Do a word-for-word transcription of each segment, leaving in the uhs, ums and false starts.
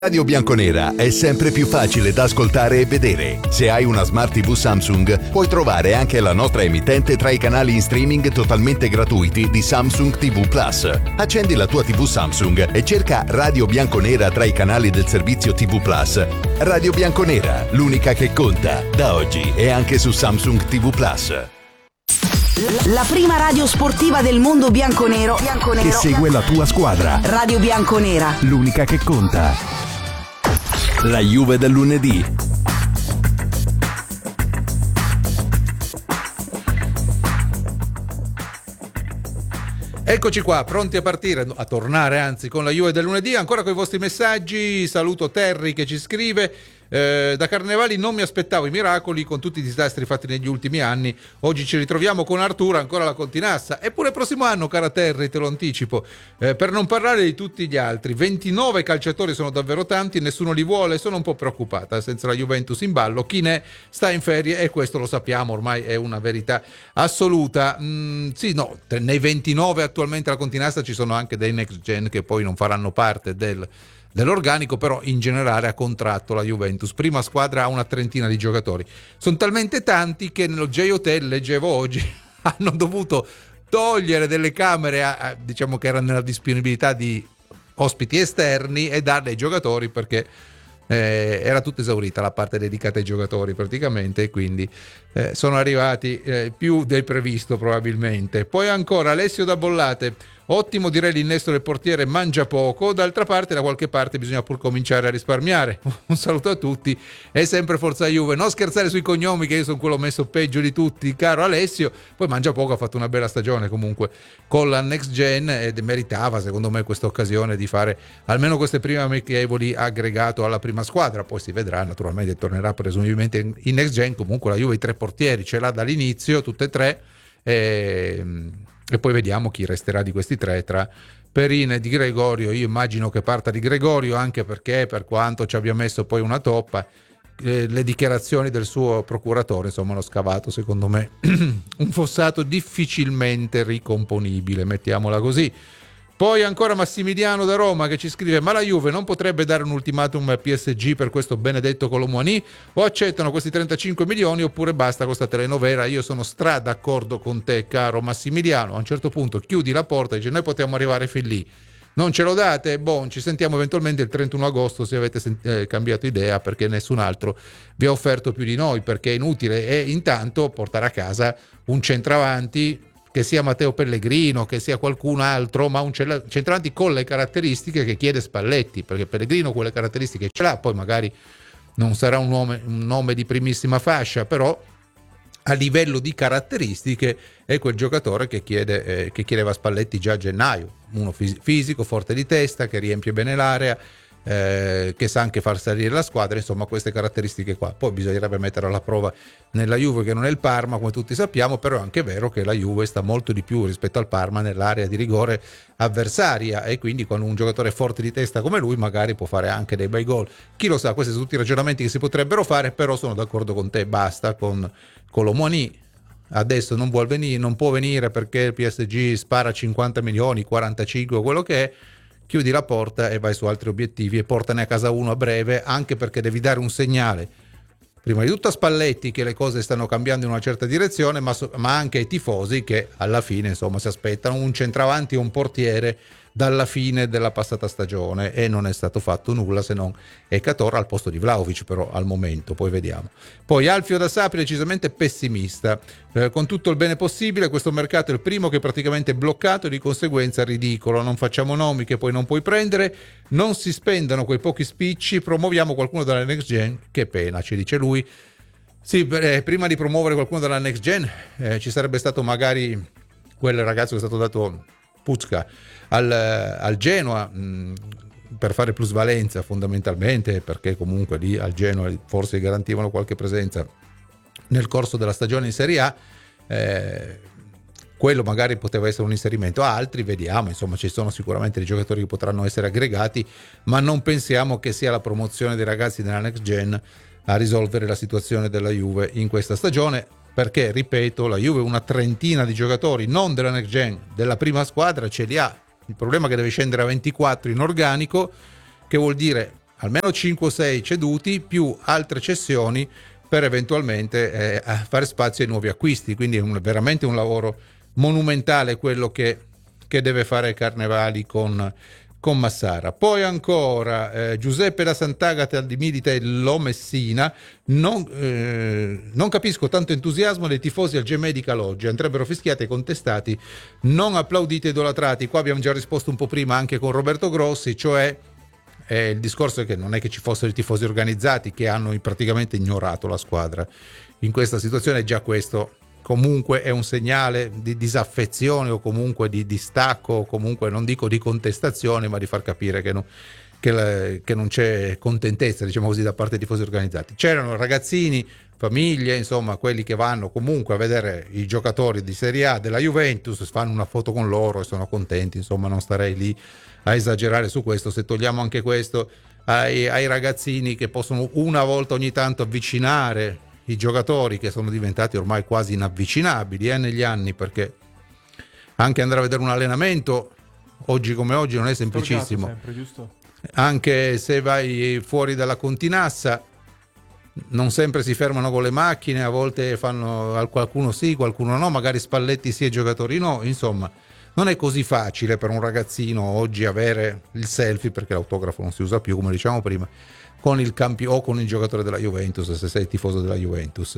Radio Bianconera è sempre più facile da ascoltare e vedere. Se hai una Smart tivù Samsung, puoi trovare anche la nostra emittente tra i canali in streaming totalmente gratuiti di Samsung tivù Plus. Accendi la tua tivù Samsung e cerca Radio Bianconera tra i canali del servizio tivù Plus. Radio Bianconera, l'unica che conta, da oggi e anche su Samsung tivù Plus. La prima radio sportiva del mondo bianconero, bianconero che segue la tua squadra. Radio Bianconera, l'unica che conta. La Juve del lunedì. Eccoci qua, pronti a partire, a tornare anzi con la Juve del lunedì, ancora con i vostri messaggi. Saluto Terry che ci scrive: eh, da Carnevali non mi aspettavo i miracoli con tutti i disastri fatti negli ultimi anni, oggi ci ritroviamo con Arturo ancora la continassa, eppure il prossimo anno, cara Terry, te lo anticipo, eh, per non parlare di tutti gli altri. ventinove calciatori sono davvero tanti, nessuno li vuole, sono un po' preoccupata, senza la Juventus in ballo chi ne sta in ferie, e questo lo sappiamo, ormai è una verità assoluta. Mm, sì, no, nei ventinove attualmente alla continassa ci sono anche dei next gen che poi non faranno parte del dell'organico, però in generale ha contratto la Juventus, prima squadra ha una trentina di giocatori, sono talmente tanti che nello J-Hotel, leggevo oggi, hanno dovuto togliere delle camere a, a, diciamo che erano nella disponibilità di ospiti esterni e darle ai giocatori, perché eh, era tutta esaurita la parte dedicata ai giocatori praticamente, e quindi eh, sono arrivati eh, più del previsto probabilmente. Poi ancora Alessio da Bollate: ottimo, direi l'innesto del portiere, mangia poco, d'altra parte da qualche parte bisogna pur cominciare a risparmiare. Un saluto a tutti e sempre forza Juve. Non scherzare sui cognomi, che io sono quello messo peggio di tutti, caro Alessio. Poi mangia poco ha fatto una bella stagione comunque con la Next Gen ed meritava secondo me questa occasione di fare almeno queste prime amichevoli aggregato alla prima squadra, poi si vedrà, naturalmente tornerà presumibilmente in Next Gen. Comunque la Juve i tre portieri ce l'ha dall'inizio, tutte e tre, e... e poi vediamo chi resterà di questi tre tra Perin e Di Gregorio. Io immagino che parta Di Gregorio, anche perché, per quanto ci abbia messo poi una toppa, eh, le dichiarazioni del suo procuratore insomma hanno scavato secondo me un fossato difficilmente ricomponibile, mettiamola così. Poi ancora Massimiliano da Roma che ci scrive: ma la Juve non potrebbe dare un ultimatum a P S G per questo benedetto Colomouani, o accettano questi trentacinque milioni oppure basta con sta telenovela? Io sono stra d'accordo con te, caro Massimiliano. A un certo punto chiudi la porta e dici: noi possiamo arrivare fin lì, non ce lo date? Boh, ci sentiamo eventualmente il trentuno agosto se avete sent- eh, cambiato idea, perché nessun altro vi ha offerto più di noi, perché è inutile e intanto portare a casa un centravanti, che sia Matteo Pellegrino, che sia qualcun altro, ma un centravanti con le caratteristiche che chiede Spalletti, perché Pellegrino quelle caratteristiche ce l'ha, poi magari non sarà un nome, un nome di primissima fascia, però a livello di caratteristiche è quel giocatore che, chiede, eh, che chiedeva Spalletti già a gennaio, uno fis- fisico, forte di testa, che riempie bene l'area, Eh, che sa anche far salire la squadra, insomma queste caratteristiche qua. Poi bisognerebbe mettere alla prova nella Juve, che non è il Parma come tutti sappiamo, però è anche vero che la Juve sta molto di più rispetto al Parma nell'area di rigore avversaria, e quindi con un giocatore forte di testa come lui magari può fare anche dei bei gol, chi lo sa. Questi sono tutti i ragionamenti che si potrebbero fare, però sono d'accordo con te, basta con Colomouani. Adesso non vuol venire, non può venire perché il P S G spara cinquanta milioni, quarantacinque, quello che è. Chiudi la porta e vai su altri obiettivi e portane a casa uno a breve, anche perché devi dare un segnale prima di tutto a Spalletti che le cose stanno cambiando in una certa direzione, ma, so, ma anche ai tifosi che alla fine insomma si aspettano un centravanti e un portiere dalla fine della passata stagione, e non è stato fatto nulla se non Ekator al posto di Vlahovic, però al momento, poi vediamo. Poi Alfio da Sapri decisamente pessimista, eh, con tutto il bene possibile questo mercato è il primo che è praticamente bloccato e di conseguenza ridicolo, non facciamo nomi che poi non puoi prendere, non si spendano quei pochi spicci, promuoviamo qualcuno dalla Next Gen, che pena, ci dice lui. Sì, eh, prima di promuovere qualcuno dalla Next Gen eh, ci sarebbe stato magari quel ragazzo che è stato dato Pucca al, al Genoa mh, per fare plusvalenza fondamentalmente, perché comunque lì al Genoa forse garantivano qualche presenza nel corso della stagione in Serie A, eh, quello magari poteva essere un inserimento. Altri vediamo, insomma ci sono sicuramente dei giocatori che potranno essere aggregati, ma non pensiamo che sia la promozione dei ragazzi della Next Gen a risolvere la situazione della Juve in questa stagione, perché ripeto, la Juve una trentina di giocatori non della Next Gen, della prima squadra ce li ha. Il problema è che deve scendere a ventiquattro in organico, che vuol dire almeno cinque o sei ceduti più altre cessioni per eventualmente eh, fare spazio ai nuovi acquisti, quindi è un, veramente un lavoro monumentale quello che, che deve fare Carnevali con, con Massara. Poi ancora eh, Giuseppe da Sant'Agata di Milita e Lo Messina, non, eh, non capisco tanto entusiasmo dei tifosi al G-Medical oggi, andrebbero fischiati e contestati, non applauditi e idolatrati. Qua abbiamo già risposto un po' prima anche con Roberto Grossi, cioè eh, il discorso è che non è che ci fossero i tifosi organizzati che hanno praticamente ignorato la squadra in questa situazione, già questo comunque è un segnale di disaffezione o comunque di distacco, o comunque non dico di contestazione, ma di far capire che, no, che, la, che non c'è contentezza, diciamo così, da parte dei tifosi organizzati. C'erano ragazzini, famiglie, insomma, quelli che vanno comunque a vedere i giocatori di Serie A della Juventus, fanno una foto con loro e sono contenti, insomma non starei lì a esagerare su questo. Se togliamo anche questo ai, ai ragazzini che possono una volta ogni tanto avvicinare i giocatori, che sono diventati ormai quasi inavvicinabili eh, negli anni, perché anche andare a vedere un allenamento oggi come oggi non è semplicissimo, sempre, giusto? Anche se vai fuori dalla Continassa non sempre si fermano con le macchine, a volte fanno qualcuno sì, qualcuno no, magari Spalletti sì e giocatori no, insomma non è così facile per un ragazzino oggi avere il selfie, perché l'autografo non si usa più come diciamo prima, con il campione o con il giocatore della Juventus, se sei tifoso della Juventus.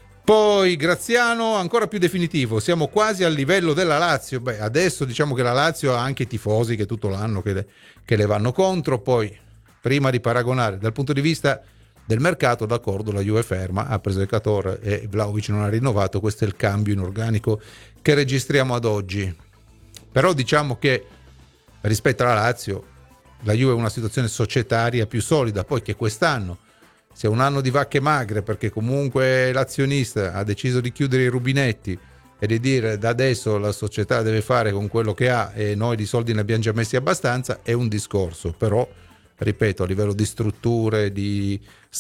Poi Graziano ancora più definitivo, siamo quasi al livello della Lazio. Beh, adesso diciamo che la Lazio ha anche i tifosi che tutto l'anno che le, che le vanno contro. Poi prima di paragonare dal punto di vista del mercato, d'accordo, la Juve ferma, ha preso il Ecatore e Vlahovic non ha rinnovato, questo è il cambio in organico che registriamo ad oggi. Però diciamo che rispetto alla Lazio la Juve è una situazione societaria più solida, poi che quest'anno sia un anno di vacche magre, perché comunque l'azionista ha deciso di chiudere i rubinetti e di dire da adesso la società deve fare con quello che ha e noi di soldi ne abbiamo già messi abbastanza, è un discorso. Però ripeto, a livello di strutture, di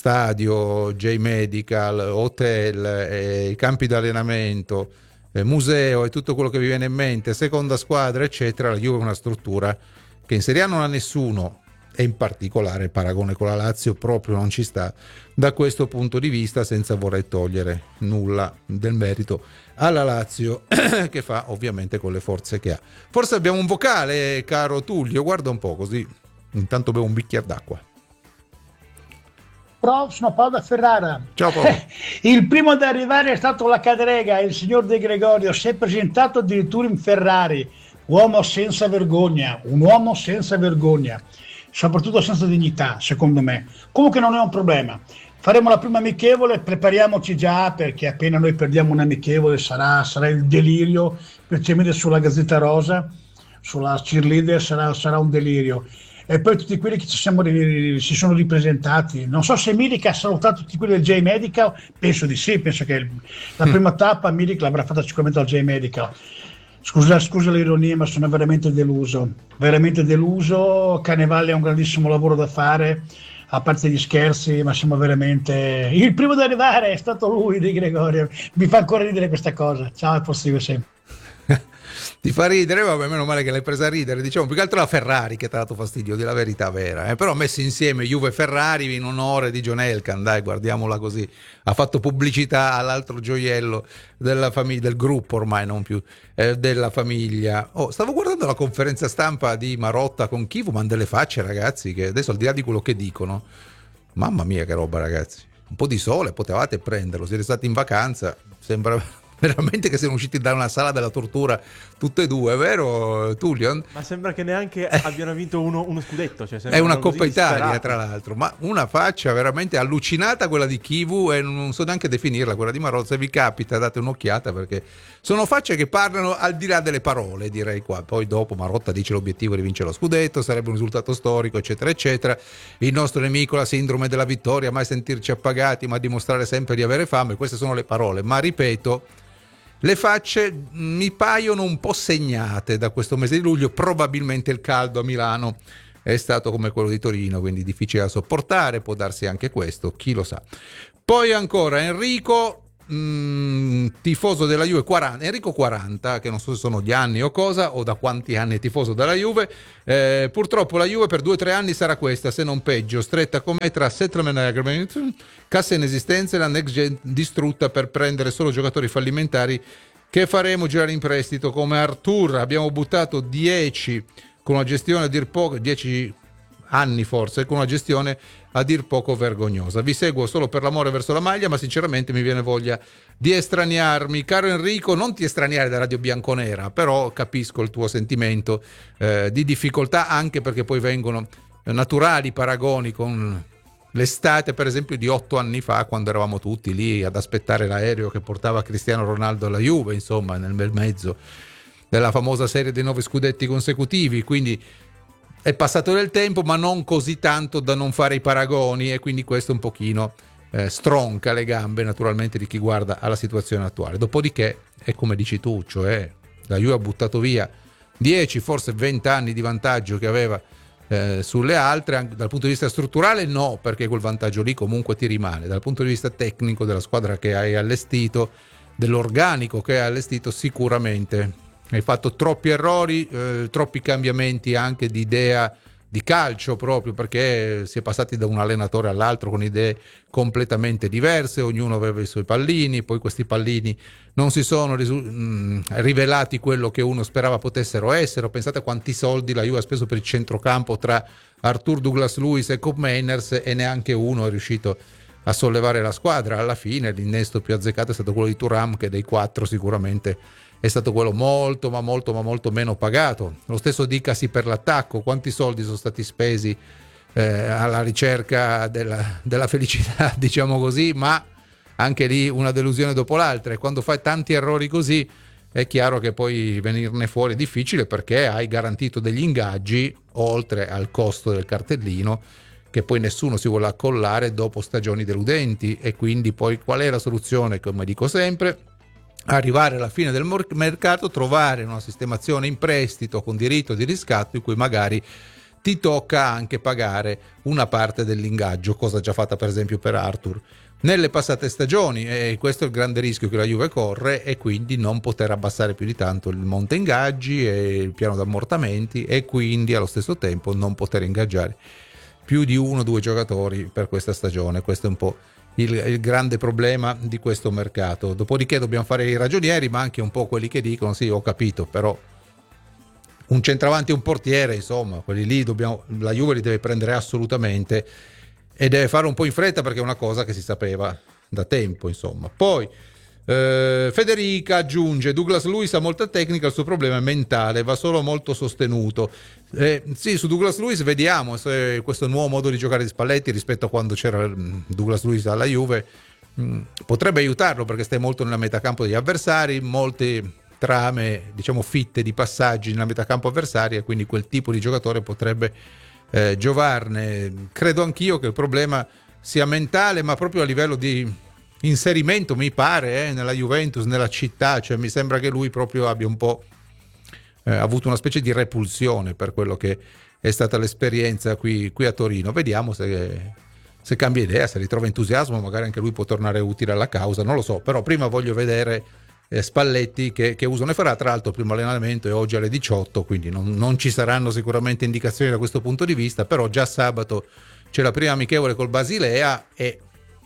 stadio, J-Medical, hotel, eh, campi di allenamento, eh, museo e tutto quello che vi viene in mente, seconda squadra eccetera, la Juve è una struttura che in Serie A non ha nessuno, e in particolare il paragone con la Lazio proprio non ci sta da questo punto di vista, senza voler togliere nulla del merito alla Lazio che fa ovviamente con le forze che ha. Forse abbiamo un vocale, caro Tullio, guarda un po' così intanto bevo un bicchiere d'acqua. Prof, sono Paolo da Ferrara. Ciao Paolo. Il primo ad arrivare è stato la Cadrega, il signor De Gregorio, si è presentato addirittura in Ferrari. Uomo senza vergogna, un uomo senza vergogna, soprattutto senza dignità, secondo me. Comunque non è un problema. Faremo la prima amichevole, prepariamoci già, perché appena noi perdiamo un amichevole sarà, sarà il delirio, specialmente sulla Gazzetta Rosa, sulla cheerleader sarà, sarà un delirio. E poi tutti quelli che ci siamo, si sono ripresentati, non so se Milik ha salutato tutti quelli del J-Medical, penso di sì, penso che la prima tappa Milik l'avrà fatta sicuramente al J-Medical. Scusa, scusa l'ironia, ma sono veramente deluso, veramente deluso. Carnevale ha un grandissimo lavoro da fare, a parte gli scherzi, ma siamo veramente... Il primo ad arrivare è stato lui, Di Gregorio, mi fa ancora ridere questa cosa. Ciao, è possibile sempre. Ti fa ridere, vabbè, meno male che l'hai presa a ridere, diciamo più che altro la Ferrari che ti ha dato fastidio, di la verità vera, eh? Però messi insieme Juve e Ferrari in onore di John Elkann, dai, guardiamola così, ha fatto pubblicità all'altro gioiello della famiglia, del gruppo ormai non più, eh, della famiglia. Oh, stavo guardando la conferenza stampa di Marotta con Chivu, ma delle facce ragazzi, che adesso al di là di quello che dicono, mamma mia che roba ragazzi, un po' di sole potevate prenderlo, siete stati in vacanza, sembra... veramente che siano usciti da una sala della tortura tutte e due, vero Tullio? Ma sembra che neanche abbiano vinto uno, uno scudetto, cioè è una Coppa Italia disperati. tra l'altro, ma una faccia veramente allucinata quella di Chivu, e non so neanche definirla quella di Marozza. Se vi capita date un'occhiata, perché sono facce che parlano al di là delle parole, direi qua. Poi dopo Marotta dice l'obiettivo è di vincere lo scudetto, sarebbe un risultato storico eccetera eccetera, il nostro nemico la sindrome della vittoria, mai sentirci appagati ma dimostrare sempre di avere fame, queste sono le parole, ma ripeto, le facce mi paiono un po' segnate da questo mese di luglio. Probabilmente il caldo a Milano è stato come quello di Torino, quindi difficile da sopportare, può darsi anche questo, chi lo sa. Poi ancora Enrico, mh, tifoso della Juve quaranta, Enrico quaranta, che non so se sono gli anni o cosa, o da quanti anni è tifoso della Juve. Eh, purtroppo la Juve per due o tre anni sarà questa, se non peggio, stretta come tra settlement agreement, cassa inesistenza e la next gen distrutta per prendere solo giocatori fallimentari che faremo girare in prestito come Artur. Abbiamo buttato dieci con una gestione a dir poco, dieci anni forse, con una gestione a dir poco vergognosa. Vi seguo solo per l'amore verso la maglia, ma sinceramente mi viene voglia di estraniarmi. Caro Enrico, non ti estraniare da Radio Bianconera, però capisco il tuo sentimento eh, di difficoltà, anche perché poi vengono naturali paragoni con l'estate, per esempio, di otto anni fa, quando eravamo tutti lì ad aspettare l'aereo che portava Cristiano Ronaldo alla Juve, insomma, nel bel mezzo della famosa serie dei nove scudetti consecutivi. Quindi è passato del tempo, ma non così tanto da non fare i paragoni, e quindi questo un pochino eh, stronca le gambe naturalmente di chi guarda alla situazione attuale. Dopodiché è come dici tu, cioè la Juve ha buttato via dieci, forse venti anni di vantaggio che aveva eh, sulle altre. Anche dal punto di vista strutturale no, perché quel vantaggio lì comunque ti rimane. Dal punto di vista tecnico, della squadra che hai allestito, dell'organico che hai allestito, sicuramente hai fatto troppi errori, eh, troppi cambiamenti anche di idea di calcio, proprio perché si è passati da un allenatore all'altro con idee completamente diverse, ognuno aveva i suoi pallini, poi questi pallini non si sono risu- mh, rivelati quello che uno sperava potessero essere. Pensate a quanti soldi la Juve ha speso per il centrocampo tra Artur, Douglas Luiz e Koop Meiners, e neanche uno è riuscito a sollevare la squadra. Alla fine l'innesto più azzeccato è stato quello di Thuram, che dei quattro sicuramente è stato quello molto ma molto ma molto meno pagato. Lo stesso dicasi per l'attacco. Quanti soldi sono stati spesi eh, alla ricerca della, della felicità, diciamo così, ma anche lì una delusione dopo l'altra. E quando fai tanti errori così è chiaro che poi venirne fuori è difficile, perché hai garantito degli ingaggi oltre al costo del cartellino, che poi nessuno si vuole accollare dopo stagioni deludenti. E quindi poi qual è la soluzione? Come dico sempre, arrivare alla fine del mercato, trovare una sistemazione in prestito con diritto di riscatto, in cui magari ti tocca anche pagare una parte dell'ingaggio, cosa già fatta per esempio per Artur nelle passate stagioni. E questo è il grande rischio che la Juve corre, e quindi non poter abbassare più di tanto il monte ingaggi e il piano d'ammortamenti, e quindi allo stesso tempo non poter ingaggiare più di uno o due giocatori per questa stagione. Questo è un po' Il, il grande problema di questo mercato. Dopodiché dobbiamo fare i ragionieri, ma anche un po' quelli che dicono sì, ho capito, però un centravanti e un portiere, insomma, quelli lì dobbiamo, la Juve li deve prendere assolutamente, e deve fare un po' in fretta, perché è una cosa che si sapeva da tempo, insomma. Poi eh, Federica aggiunge: Douglas Luiz ha molta tecnica, il suo problema è mentale, va solo molto sostenuto. Eh, sì, su Douglas Luiz vediamo se questo nuovo modo di giocare di Spalletti rispetto a quando c'era Douglas Luiz alla Juve mh, potrebbe aiutarlo, perché stai molto nella metacampo degli avversari, molte trame, diciamo, fitte di passaggi nella metacampo avversaria, quindi quel tipo di giocatore potrebbe eh, giovarne. Credo anch'io che il problema sia mentale, ma proprio a livello di inserimento, mi pare, eh, nella Juventus, nella città. Cioè mi sembra che lui proprio abbia un po' eh, avuto una specie di repulsione per quello che è stata l'esperienza qui, qui a Torino. Vediamo se, se cambia idea, se ritrova entusiasmo, magari anche lui può tornare utile alla causa, non lo so. Però prima voglio vedere eh, Spalletti che, che uso ne farà. Tra l'altro il primo allenamento è oggi alle diciotto, quindi non, non ci saranno sicuramente indicazioni da questo punto di vista, però già sabato c'è la prima amichevole col Basilea, e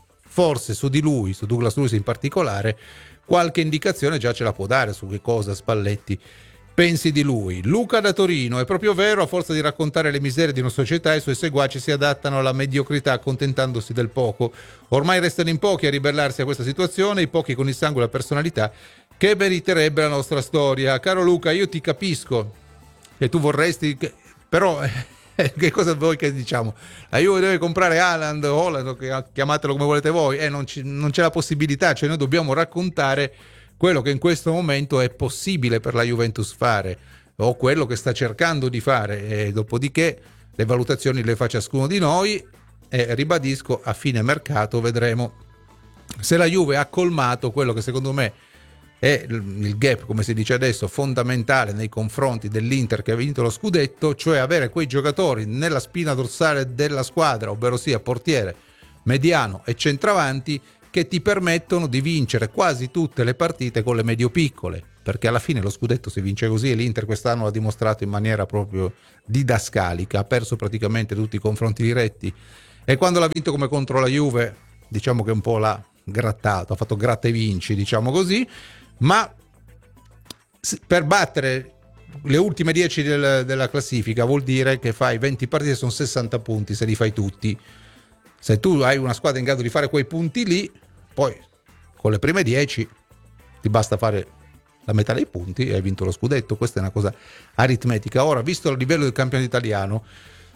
forse su di lui, su Douglas Luiz in particolare, qualche indicazione già ce la può dare su che cosa Spalletti pensi di lui. Luca da Torino: è proprio vero, a forza di raccontare le miserie di una società, i suoi seguaci si adattano alla mediocrità accontentandosi del poco. Ormai restano in pochi a ribellarsi a questa situazione, i pochi con il sangue e la personalità che meriterebbe la nostra storia. Caro Luca, io ti capisco che tu vorresti che... però che cosa vuoi che diciamo? La Juve deve comprare Haaland, Holland, chiamatelo come volete voi, e eh, non, non c'è la possibilità. Cioè noi dobbiamo raccontare quello che in questo momento è possibile per la Juventus fare, o quello che sta cercando di fare, e dopodiché le valutazioni le fa ciascuno di noi. E ribadisco, a fine mercato vedremo se la Juve ha colmato quello che secondo me è il gap, come si dice adesso, fondamentale nei confronti dell'Inter che ha vinto lo scudetto, cioè avere quei giocatori nella spina dorsale della squadra, ovvero sia portiere, mediano e centravanti, che ti permettono di vincere quasi tutte le partite con le medio-piccole, perché alla fine lo scudetto si vince così e l'Inter quest'anno l'ha dimostrato in maniera proprio didascalica, ha perso praticamente tutti i confronti diretti e quando l'ha vinto come contro la Juve diciamo che un po' l'ha grattato, ha fatto gratta e vinci, diciamo così, ma per battere le ultime dieci del, della classifica vuol dire che fai venti partite, sono sessanta punti se li fai tutti. Se tu hai una squadra in grado di fare quei punti lì, poi con le prime dieci ti basta fare la metà dei punti e hai vinto lo scudetto. Questa è una cosa aritmetica. Ora, visto il livello del campionato italiano,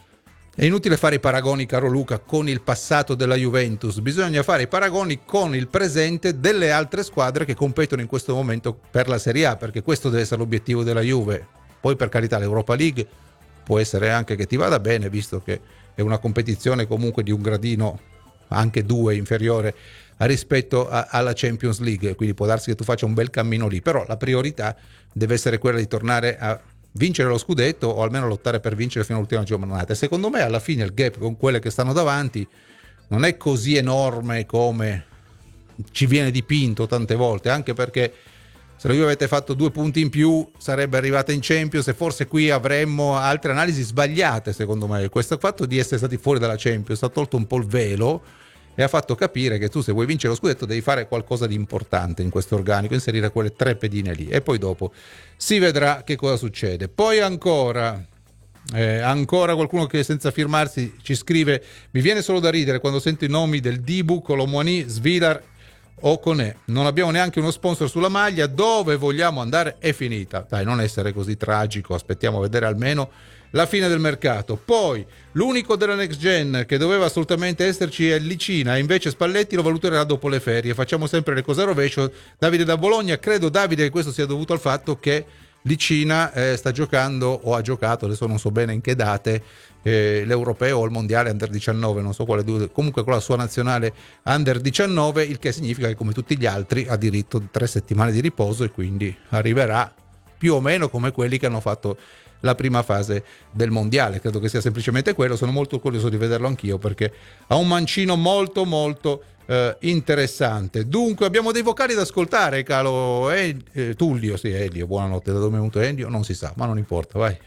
è inutile fare i paragoni, caro Luca, con il passato della Juventus, bisogna fare i paragoni con il presente delle altre squadre che competono in questo momento per la Serie A, perché questo deve essere l'obiettivo della Juve. Poi per carità l'Europa League può essere anche che ti vada bene, visto che è una competizione comunque di un gradino anche due inferiore rispetto a, alla Champions League, quindi può darsi che tu faccia un bel cammino lì, però la priorità deve essere quella di tornare a vincere lo scudetto o almeno lottare per vincere fino all'ultima giornata. E secondo me alla fine il gap con quelle che stanno davanti non è così enorme come ci viene dipinto tante volte, anche perché se voi avete fatto due punti in più sarebbe arrivata in Champions e forse qui avremmo altre analisi sbagliate. Secondo me questo fatto di essere stati fuori dalla Champions ha tolto un po' il velo e ha fatto capire che tu, se vuoi vincere lo scudetto, devi fare qualcosa di importante in questo organico, inserire quelle tre pedine lì e poi dopo si vedrà che cosa succede. Poi ancora eh, ancora qualcuno che senza firmarsi ci scrive: mi viene solo da ridere quando sento i nomi del Dibu, Colomouani, Svilar o Conè, non abbiamo neanche uno sponsor sulla maglia, dove vogliamo andare? È finita. Dai, non essere così tragico, aspettiamo a vedere almeno la fine del mercato. Poi l'unico della next gen che doveva assolutamente esserci è Licina, e invece Spalletti lo valuterà dopo le ferie. Facciamo sempre le cose a rovescio. Davide da Bologna: credo, Davide, che questo sia dovuto al fatto che Licina eh, sta giocando o ha giocato, adesso non so bene in che date, eh, l'europeo o il mondiale under diciannove, non so quale due, comunque con la sua nazionale under diciannove, il che significa che come tutti gli altri ha diritto a tre settimane di riposo e quindi arriverà più o meno come quelli che hanno fatto la prima fase del mondiale. Credo che sia semplicemente quello. Sono molto curioso di vederlo anch'io perché ha un mancino molto molto eh, interessante. Dunque abbiamo dei vocali da ascoltare, caro eh, eh, Tullio, sì, Elio, buonanotte. Da dove è venuto Elio non si sa, ma non importa, vai.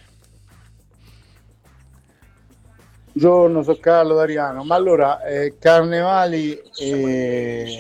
Buongiorno, sono Carlo D'Ariano. Ma allora eh, Carnevali e,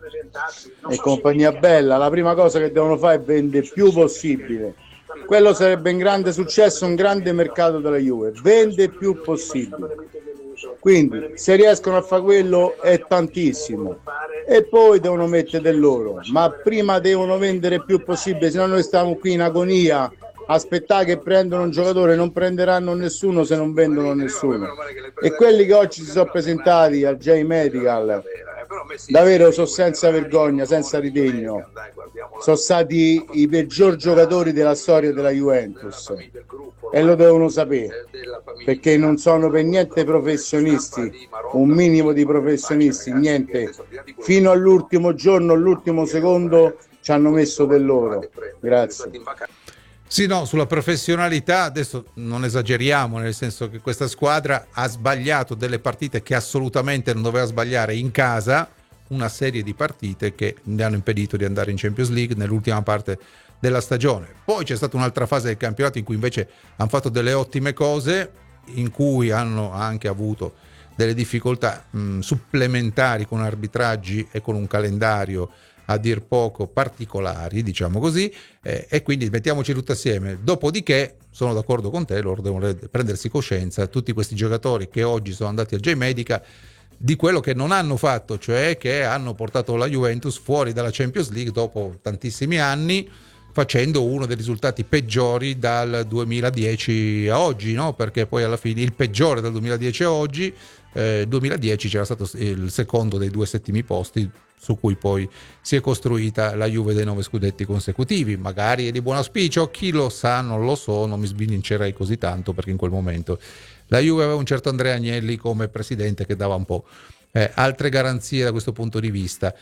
e compagnia bella, la prima cosa che devono fare è vendere più possibile. Quello sarebbe un grande successo, un grande mercato della Juve. Vende più possibile. Quindi se riescono a fare quello è tantissimo. E poi devono mettere del loro. Ma prima devono vendere più possibile, se no noi stiamo qui in agonia. Aspettare che prendono un giocatore, non prenderanno nessuno se non vendono nessuno. E quelli che oggi si sono presentati al J-Medical davvero sono senza vergogna, senza ritegno, sono stati i peggior giocatori della storia della Juventus e lo devono sapere, perché non sono per niente professionisti, un minimo di professionisti, niente, fino all'ultimo giorno, all'ultimo secondo ci hanno messo del loro. Grazie. Sì, no, sulla professionalità adesso non esageriamo, nel senso che questa squadra ha sbagliato delle partite che assolutamente non doveva sbagliare in casa, una serie di partite che ne hanno impedito di andare in Champions League nell'ultima parte della stagione. Poi c'è stata un'altra fase del campionato in cui invece hanno fatto delle ottime cose, in cui hanno anche avuto delle difficoltà mh, supplementari con arbitraggi e con un calendario a dir poco particolari, diciamo così, eh, e quindi mettiamoci tutto assieme. Dopodiché sono d'accordo con te, loro devono prendersi coscienza, tutti questi giocatori che oggi sono andati al J-Medica, di quello che non hanno fatto, cioè che hanno portato la Juventus fuori dalla Champions League dopo tantissimi anni, facendo uno dei risultati peggiori dal duemiladieci a oggi, no? Perché poi alla fine il peggiore dal duemiladieci a oggi, eh, duemiladieci c'era stato il secondo dei due settimi posti, su cui poi si è costruita la Juve dei nove scudetti consecutivi. Magari è di buon auspicio, chi lo sa, non lo so, non mi sbilincerei così tanto, perché in quel momento la Juve aveva un certo Andrea Agnelli come presidente che dava un po' eh, altre garanzie da questo punto di vista.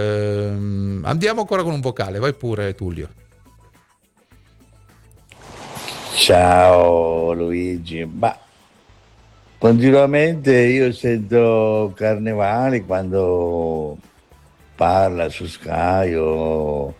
Ehm, andiamo ancora con un vocale, vai pure Tullio. Ciao Luigi, ma continuamente io sento Carnevali quando parla su Sky o,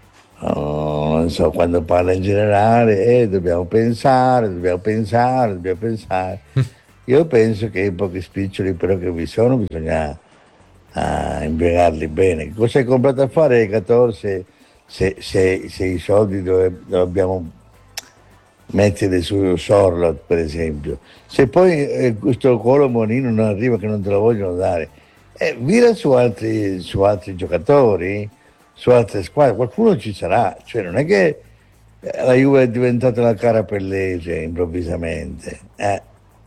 o non so, quando parla in generale, eh, dobbiamo pensare, dobbiamo pensare, dobbiamo pensare. Io penso che i pochi spiccioli però che vi sono bisogna uh, impiegarli bene. Cosa hai comprato a fare quattordici se, se, se i soldi dove, dobbiamo mettere su Sorlot, per esempio? Se poi eh, questo Colo Monino non arriva, che non te lo vogliono dare, eh, vira su altri, su altri giocatori, su altre squadre, qualcuno ci sarà. Cioè non è che la Juve è diventata la cara Pellese improvvisamente. Eh.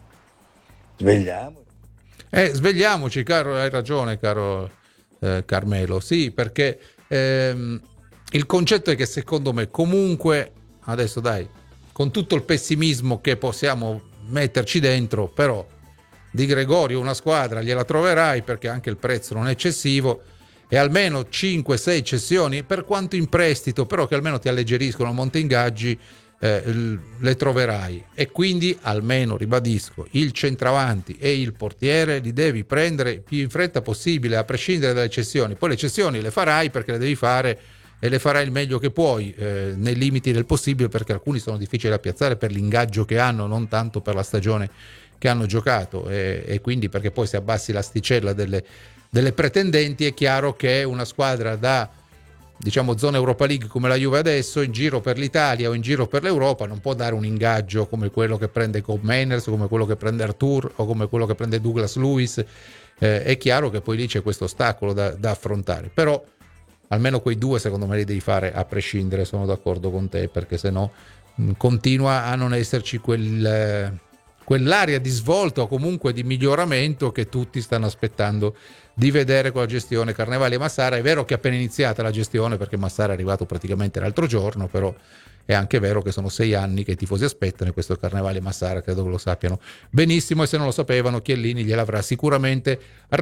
Svegliamo. Eh, svegliamoci, caro, hai ragione, caro eh, Carmelo. Sì, perché ehm, il concetto è che secondo me comunque, adesso dai, con tutto il pessimismo che possiamo metterci dentro, però Di Gregorio una squadra gliela troverai, perché anche il prezzo non è eccessivo, e almeno cinque sei cessioni, per quanto in prestito, però che almeno ti alleggeriscono il monte ingaggi, Eh, le troverai. E quindi almeno, ribadisco, il centravanti e il portiere li devi prendere più in fretta possibile, a prescindere dalle cessioni. Poi le cessioni le farai perché le devi fare e le farai il meglio che puoi, eh, nei limiti del possibile, perché alcuni sono difficili da piazzare per l'ingaggio che hanno, non tanto per la stagione che hanno giocato, e, e quindi perché poi se abbassi l'asticella delle, delle pretendenti è chiaro che una squadra da, diciamo, zona Europa League come la Juve adesso, in giro per l'Italia o in giro per l'Europa, non può dare un ingaggio come quello che prende Cobb Manners, come quello che prende Arthur o come quello che prende Douglas Lewis. Eh, è chiaro che poi lì c'è questo ostacolo da, da affrontare, però almeno quei due secondo me li devi fare a prescindere, sono d'accordo con te, perché se no mh, continua a non esserci quel, eh, quell'area di svolta o comunque di miglioramento che tutti stanno aspettando di vedere con la gestione Carnevali e Massara. È vero che è appena iniziata la gestione, perché Massara è arrivato praticamente l'altro giorno, però è anche vero che sono sei anni che i tifosi aspettano, e questo Carnevali e Massara credo che lo sappiano benissimo, e se non lo sapevano Chiellini gliel'avrà sicuramente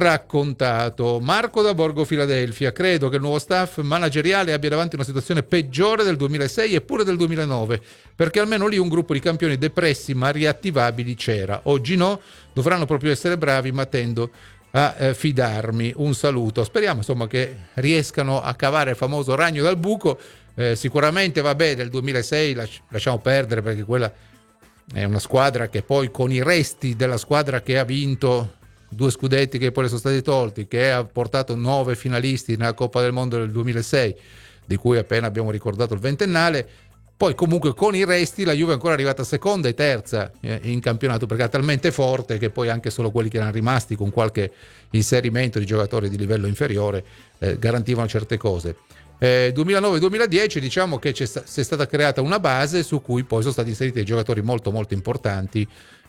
raccontato. Marco da Borgo Filadelfia: credo che il nuovo staff manageriale abbia davanti una situazione peggiore del duemilasei e pure del duemilanove, perché almeno lì un gruppo di campioni depressi ma riattivabili c'era. Oggi no, dovranno proprio essere bravi, ma tendo a eh, fidarmi. Un saluto, speriamo insomma che riescano a cavare il famoso ragno dal buco. Eh, sicuramente vabbè, del duemilasei lasci- lasciamo perdere, perché quella è una squadra che poi, con i resti della squadra che ha vinto due scudetti che poi le sono stati tolti, che ha portato nove finalisti nella Coppa del Mondo del duemilasei, di cui appena abbiamo ricordato il ventennale, poi comunque con i resti la Juve è ancora arrivata seconda e terza eh, in campionato, perché è talmente forte che poi anche solo quelli che erano rimasti, con qualche inserimento di giocatori di livello inferiore, eh, garantivano certe cose. Eh, duemilanove duemiladieci diciamo che c'è, sta- c'è stata creata una base su cui poi sono stati inseriti dei giocatori molto molto importanti,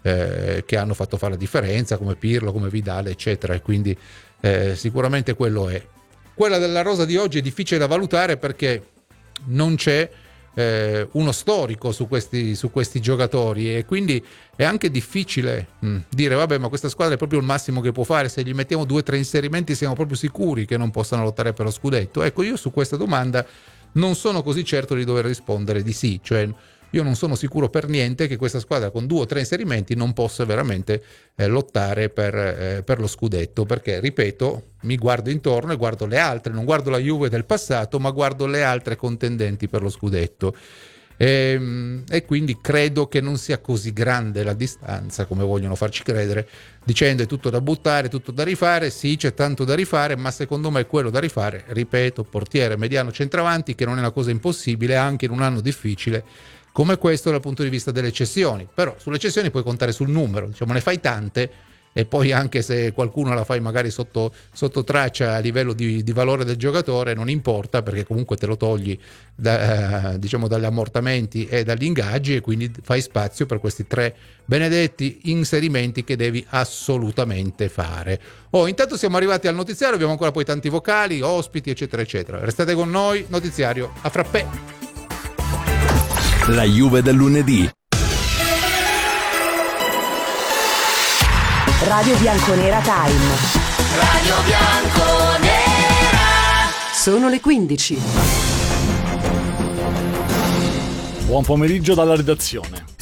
eh, che hanno fatto fare la differenza, come Pirlo, come Vidal, eccetera, e quindi eh, sicuramente quello è. Quella della rosa di oggi è difficile da valutare, perché non c'è Eh, uno storico su questi, su questi giocatori, e quindi è anche difficile mh, dire vabbè, ma questa squadra è proprio il massimo che può fare, se gli mettiamo due o tre inserimenti siamo proprio sicuri che non possano lottare per lo scudetto. Ecco, io su questa domanda non sono così certo di dover rispondere di sì, cioè io non sono sicuro per niente che questa squadra con due o tre inserimenti non possa veramente eh, lottare per, eh, per lo scudetto, perché, ripeto, mi guardo intorno e guardo le altre, non guardo la Juve del passato, ma guardo le altre contendenti per lo scudetto, e, e quindi credo che non sia così grande la distanza come vogliono farci credere, dicendo è tutto da buttare, tutto da rifare. Sì, c'è tanto da rifare, ma secondo me quello da rifare, ripeto, portiere, mediano, centravanti, che non è una cosa impossibile anche in un anno difficile come questo dal punto di vista delle cessioni. Però sulle cessioni puoi contare sul numero, diciamo, ne fai tante, e poi anche se qualcuno la fai magari sotto, sotto traccia a livello di, di valore del giocatore, non importa, perché comunque te lo togli da, eh, diciamo dagli ammortamenti e dagli ingaggi, e quindi fai spazio per questi tre benedetti inserimenti che devi assolutamente fare. Oh, intanto siamo arrivati al notiziario, abbiamo ancora poi tanti vocali, ospiti, eccetera eccetera. Restate con noi, notiziario a frappè. La Juve del lunedì. Radio Bianconera Time. Radio Bianconera. Sono le quindici. Buon pomeriggio dalla redazione.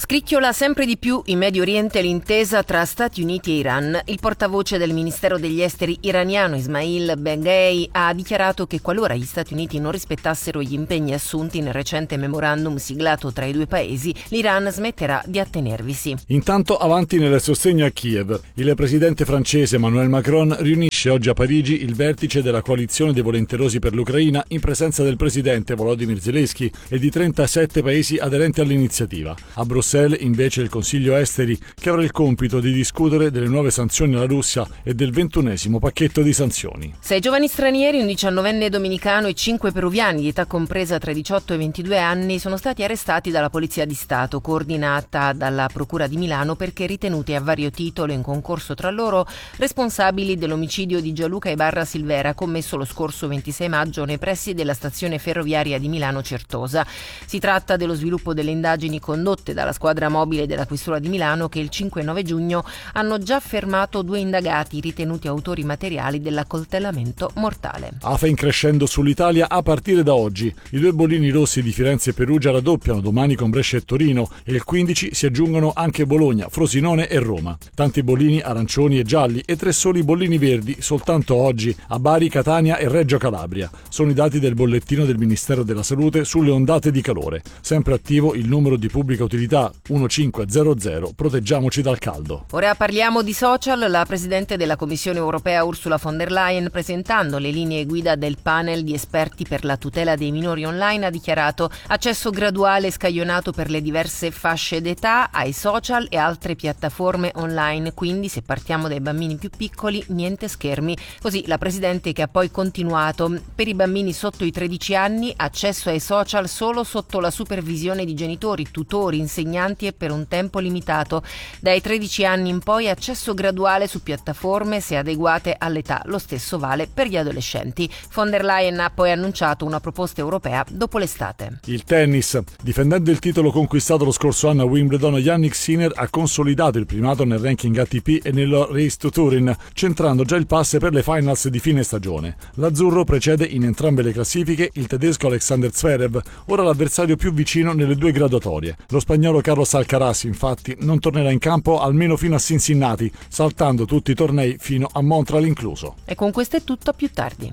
Scricchiola sempre di più in Medio Oriente l'intesa tra Stati Uniti e Iran. Il portavoce del Ministero degli Esteri iraniano Ismail Beghei ha dichiarato che qualora gli Stati Uniti non rispettassero gli impegni assunti nel recente memorandum siglato tra i due paesi, l'Iran smetterà di attenervisi. Intanto avanti nel sostegno a Kiev. Il presidente francese Emmanuel Macron riunisce oggi a Parigi il vertice della coalizione dei volenterosi per l'Ucraina in presenza del presidente Volodymyr Zelensky e di trentasette paesi aderenti all'iniziativa. A Bruxelles invece il Consiglio Esteri, che avrà il compito di discutere delle nuove sanzioni alla Russia e del ventunesimo pacchetto di sanzioni. Sei giovani stranieri, un diciannovenne dominicano e cinque peruviani di età compresa tra i diciotto e i ventidue anni sono stati arrestati dalla Polizia di Stato, coordinata dalla Procura di Milano, perché ritenuti a vario titolo in concorso tra loro responsabili dell'omicidio di Gianluca Ibarra Silvera commesso lo scorso ventisei maggio nei pressi della stazione ferroviaria di Milano Certosa. Si tratta dello sviluppo delle indagini condotte dalla squadra mobile della Questura di Milano, che il cinque e nove giugno hanno già fermato due indagati ritenuti autori materiali dell'accoltellamento mortale. Afa in crescendo sull'Italia a partire da oggi. I due bollini rossi di Firenze e Perugia raddoppiano domani con Brescia e Torino e il quindici si aggiungono anche Bologna, Frosinone e Roma. Tanti bollini arancioni e gialli e tre soli bollini verdi soltanto oggi a Bari, Catania e Reggio Calabria. Sono i dati del bollettino del Ministero della Salute sulle ondate di calore. Sempre attivo il numero di pubblica utilità quattordici, proteggiamoci dal caldo. Ora parliamo di social. La Presidente della Commissione Europea Ursula von der Leyen, presentando le linee guida del panel di esperti per la tutela dei minori online, ha dichiarato accesso graduale e scaglionato per le diverse fasce d'età ai social e altre piattaforme online, quindi se partiamo dai bambini più piccoli niente schermi. Così la Presidente, che ha poi continuato: per i bambini sotto i tredici anni accesso ai social solo sotto la supervisione di genitori, tutori, insegnanti e per un tempo limitato. Dai tredici anni in poi accesso graduale su piattaforme se adeguate all'età. Lo stesso vale per gli adolescenti. Von der Leyen ha poi annunciato una proposta europea dopo l'estate. Il tennis. Difendendo il titolo conquistato lo scorso anno a Wimbledon, Jannik Sinner ha consolidato il primato nel ranking A T P e nel Race to Turin, centrando già il pass per le finals di fine stagione. L'azzurro precede in entrambe le classifiche il tedesco Alexander Zverev, ora l'avversario più vicino nelle due graduatorie. Lo spagnolo Carlos Alcaraz, infatti, non tornerà in campo almeno fino a Cincinnati, saltando tutti i tornei fino a Montreal incluso. E con questo è tutto, a più tardi.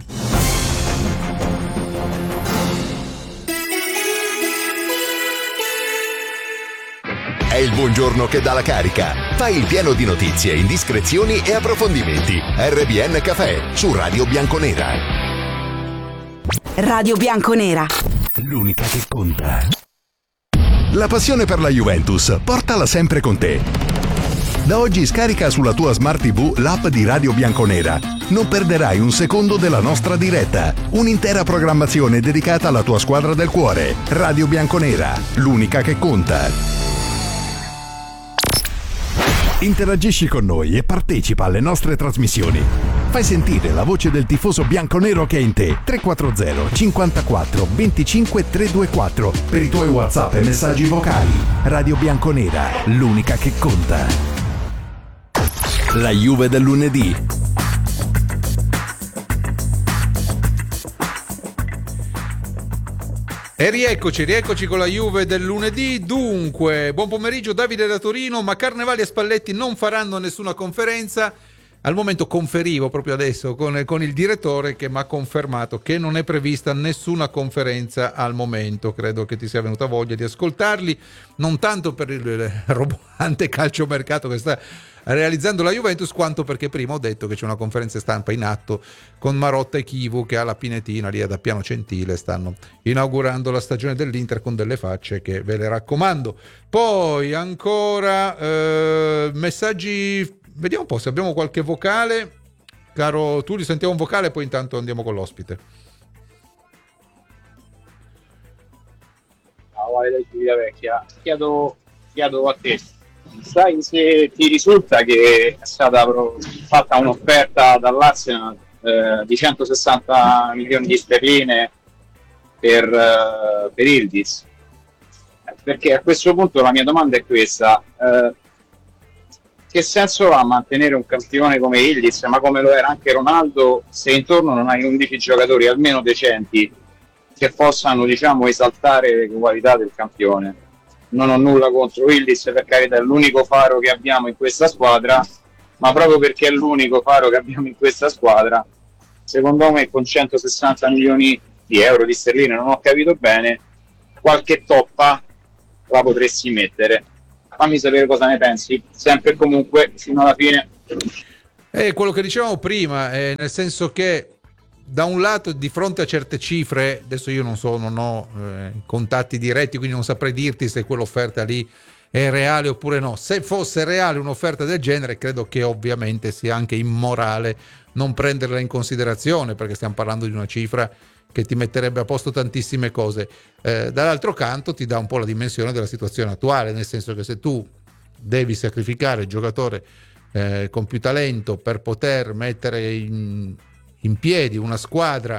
È il buongiorno che dà la carica. Fai il pieno di notizie, indiscrezioni e approfondimenti. R B N Café su Radio Bianconera. Radio Bianconera. L'unica che conta. La passione per la Juventus, portala sempre con te. Da oggi scarica sulla tua Smart T V l'app di Radio Bianconera. Non perderai un secondo della nostra diretta. Un'intera programmazione dedicata alla tua squadra del cuore. Radio Bianconera, l'unica che conta. Interagisci con noi e partecipa alle nostre trasmissioni. Fai sentire la voce del tifoso bianconero che è in te. tre quattro zero cinquantaquattro venticinque trecentoventiquattro per i tuoi WhatsApp e messaggi vocali. Radio Bianconera, l'unica che conta. La Juve del lunedì. E rieccoci, rieccoci con la Juve del lunedì. Dunque, buon pomeriggio Davide da Torino, ma Carnevali e Spalletti non faranno nessuna conferenza. Al momento conferivo proprio adesso con, con il direttore che mi ha confermato che non è prevista nessuna conferenza al momento. Credo che ti sia venuta voglia di ascoltarli, non tanto per il roboante calciomercato che sta realizzando la Juventus, quanto perché prima ho detto che c'è una conferenza stampa in atto con Marotta e Chivu che alla Pinetina lì da Piano Gentile stanno inaugurando la stagione dell'Inter con delle facce che ve le raccomando. Poi ancora eh, messaggi, vediamo un po' se abbiamo qualche vocale. Caro Tulli, sentiamo un vocale, poi intanto andiamo con l'ospite. Ciao, Giulia Vecchia, chiedo, chiedo a te, sai se ti risulta che è stata fatta un'offerta dall'Arsenal eh, di centosessanta milioni di sterline per, eh, per Yildiz? Perché a questo punto la mia domanda è questa: eh, che senso ha mantenere un campione come Yildiz, ma come lo era anche Ronaldo, se intorno non hai undici giocatori almeno decenti che possano, diciamo, esaltare le qualità del campione? non ho nulla contro Yildiz, per carità, è l'unico faro che abbiamo in questa squadra, ma proprio perché è l'unico faro che abbiamo in questa squadra, secondo me con centosessanta milioni di euro, di sterline, non ho capito bene, qualche toppa la potresti mettere. Fammi sapere cosa ne pensi, sempre e comunque fino alla fine. È quello che dicevamo prima, eh, nel senso che da un lato, di fronte a certe cifre, adesso io non so, non ho eh, contatti diretti, quindi non saprei dirti se quell'offerta lì è reale oppure no. Se fosse reale un'offerta del genere, credo che ovviamente sia anche immorale non prenderla in considerazione, perché stiamo parlando di una cifra che ti metterebbe a posto tantissime cose. Eh, dall'altro canto ti dà un po' la dimensione della situazione attuale, nel senso che se tu devi sacrificare il giocatore eh, con più talento per poter mettere in in piedi una squadra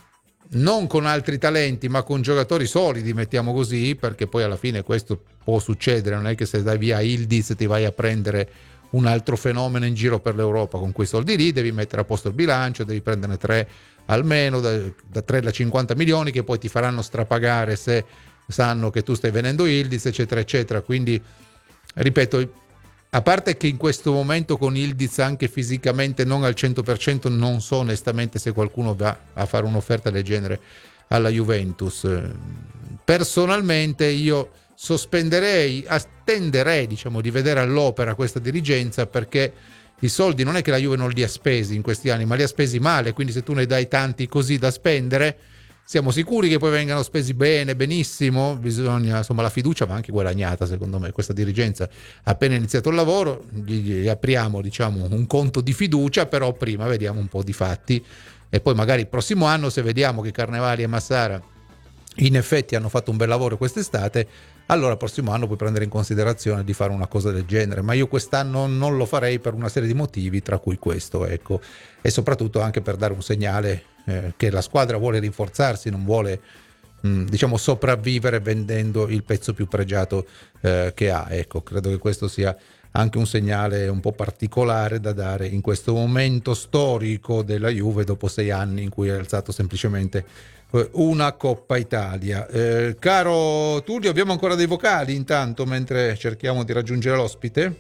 non con altri talenti ma con giocatori solidi, mettiamo così, perché poi alla fine questo può succedere, non è che se dai via Yildiz ti vai a prendere un altro fenomeno in giro per l'Europa. Con quei soldi lì devi mettere a posto il bilancio, devi prenderne tre almeno, da, da tre a cinquanta milioni che poi ti faranno strapagare se sanno che tu stai venendo Yildiz, eccetera eccetera. Quindi ripeto, a parte che in questo momento con Yildiz anche fisicamente non al cento per cento, non so onestamente se qualcuno va a fare un'offerta del genere alla Juventus. Personalmente io sospenderei, attenderei diciamo di vedere all'opera questa dirigenza, perché i soldi non è che la Juve non li ha spesi in questi anni, ma li ha spesi male, quindi se tu ne dai tanti così da spendere, siamo sicuri che poi vengano spesi bene, benissimo? Bisogna, insomma, la fiducia va anche guadagnata, secondo me. Questa dirigenza, appena iniziato il lavoro, gli, gli apriamo, diciamo, un conto di fiducia, però prima vediamo un po' di fatti e poi magari il prossimo anno, se vediamo che Carnevali e Massara in effetti hanno fatto un bel lavoro quest'estate, allora il prossimo anno puoi prendere in considerazione di fare una cosa del genere. Ma io quest'anno non lo farei per una serie di motivi, tra cui questo, ecco, e soprattutto anche per dare un segnale eh, che la squadra vuole rinforzarsi, non vuole mh, diciamo sopravvivere vendendo il pezzo più pregiato eh, che ha. Ecco, credo che questo sia anche un segnale un po' particolare da dare in questo momento storico della Juve, dopo sei anni in cui ha alzato semplicemente una Coppa Italia. Eh, caro Tullio, abbiamo ancora dei vocali intanto mentre cerchiamo di raggiungere l'ospite?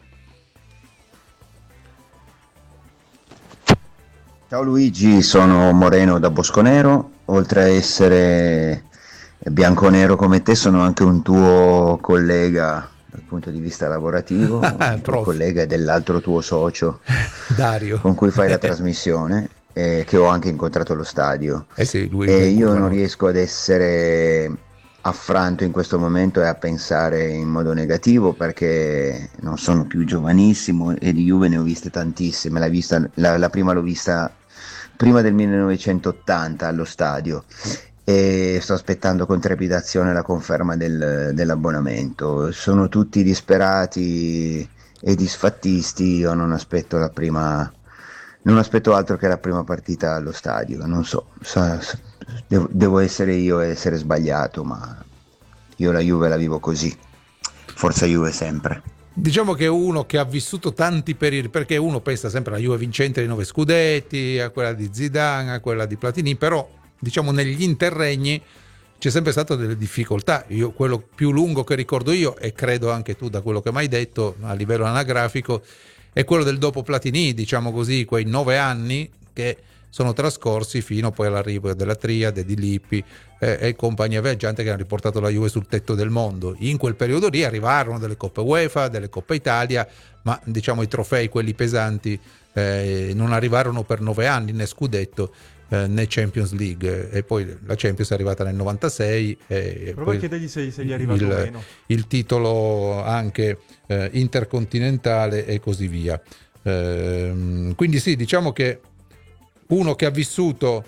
Ciao Luigi, sono Moreno da Bosconero. Oltre a essere bianconero come te, sono anche un tuo collega dal punto di vista lavorativo, un tuo collega dell'altro tuo socio Dario, con cui fai la trasmissione, eh, che ho anche incontrato allo stadio. Eh sì, lui, e lui, io lui, non lui. riesco ad essere affranto in questo momento e a pensare in modo negativo, perché non sono più giovanissimo e di Juve ne ho viste tantissime. La, vista, la, la prima l'ho vista prima del millenovecentottanta allo stadio e sto aspettando con trepidazione la conferma del, dell'abbonamento. Sono tutti disperati e disfattisti, io non aspetto la prima, non aspetto altro che la prima partita allo stadio. Non so, sa, devo, devo essere io e essere sbagliato, ma io la Juve la vivo così. Forza Juve sempre. Diciamo che uno che ha vissuto tanti periodi, perché uno pensa sempre alla Juve vincente di nove scudetti, a quella di Zidane, a quella di Platini, però diciamo negli interregni c'è sempre stato delle difficoltà. Io quello più lungo che ricordo io, e credo anche tu da quello che mi hai detto a livello anagrafico, è quello del dopo Platini, diciamo così, quei nove anni che sono trascorsi fino poi all'arrivo della Triade, di Lippi eh, e compagnia viaggiante, che hanno riportato la Juve sul tetto del mondo. In quel periodo lì arrivarono delle Coppe UEFA, delle Coppe Italia, ma diciamo i trofei, quelli pesanti, eh, non arrivarono per nove anni, né scudetto eh, né Champions League, e poi la Champions è arrivata nel novantasei e prova poi a chiedergli se, se gli è arrivato il, meno il titolo anche eh, intercontinentale e così via. Eh, quindi sì, diciamo che uno che ha vissuto,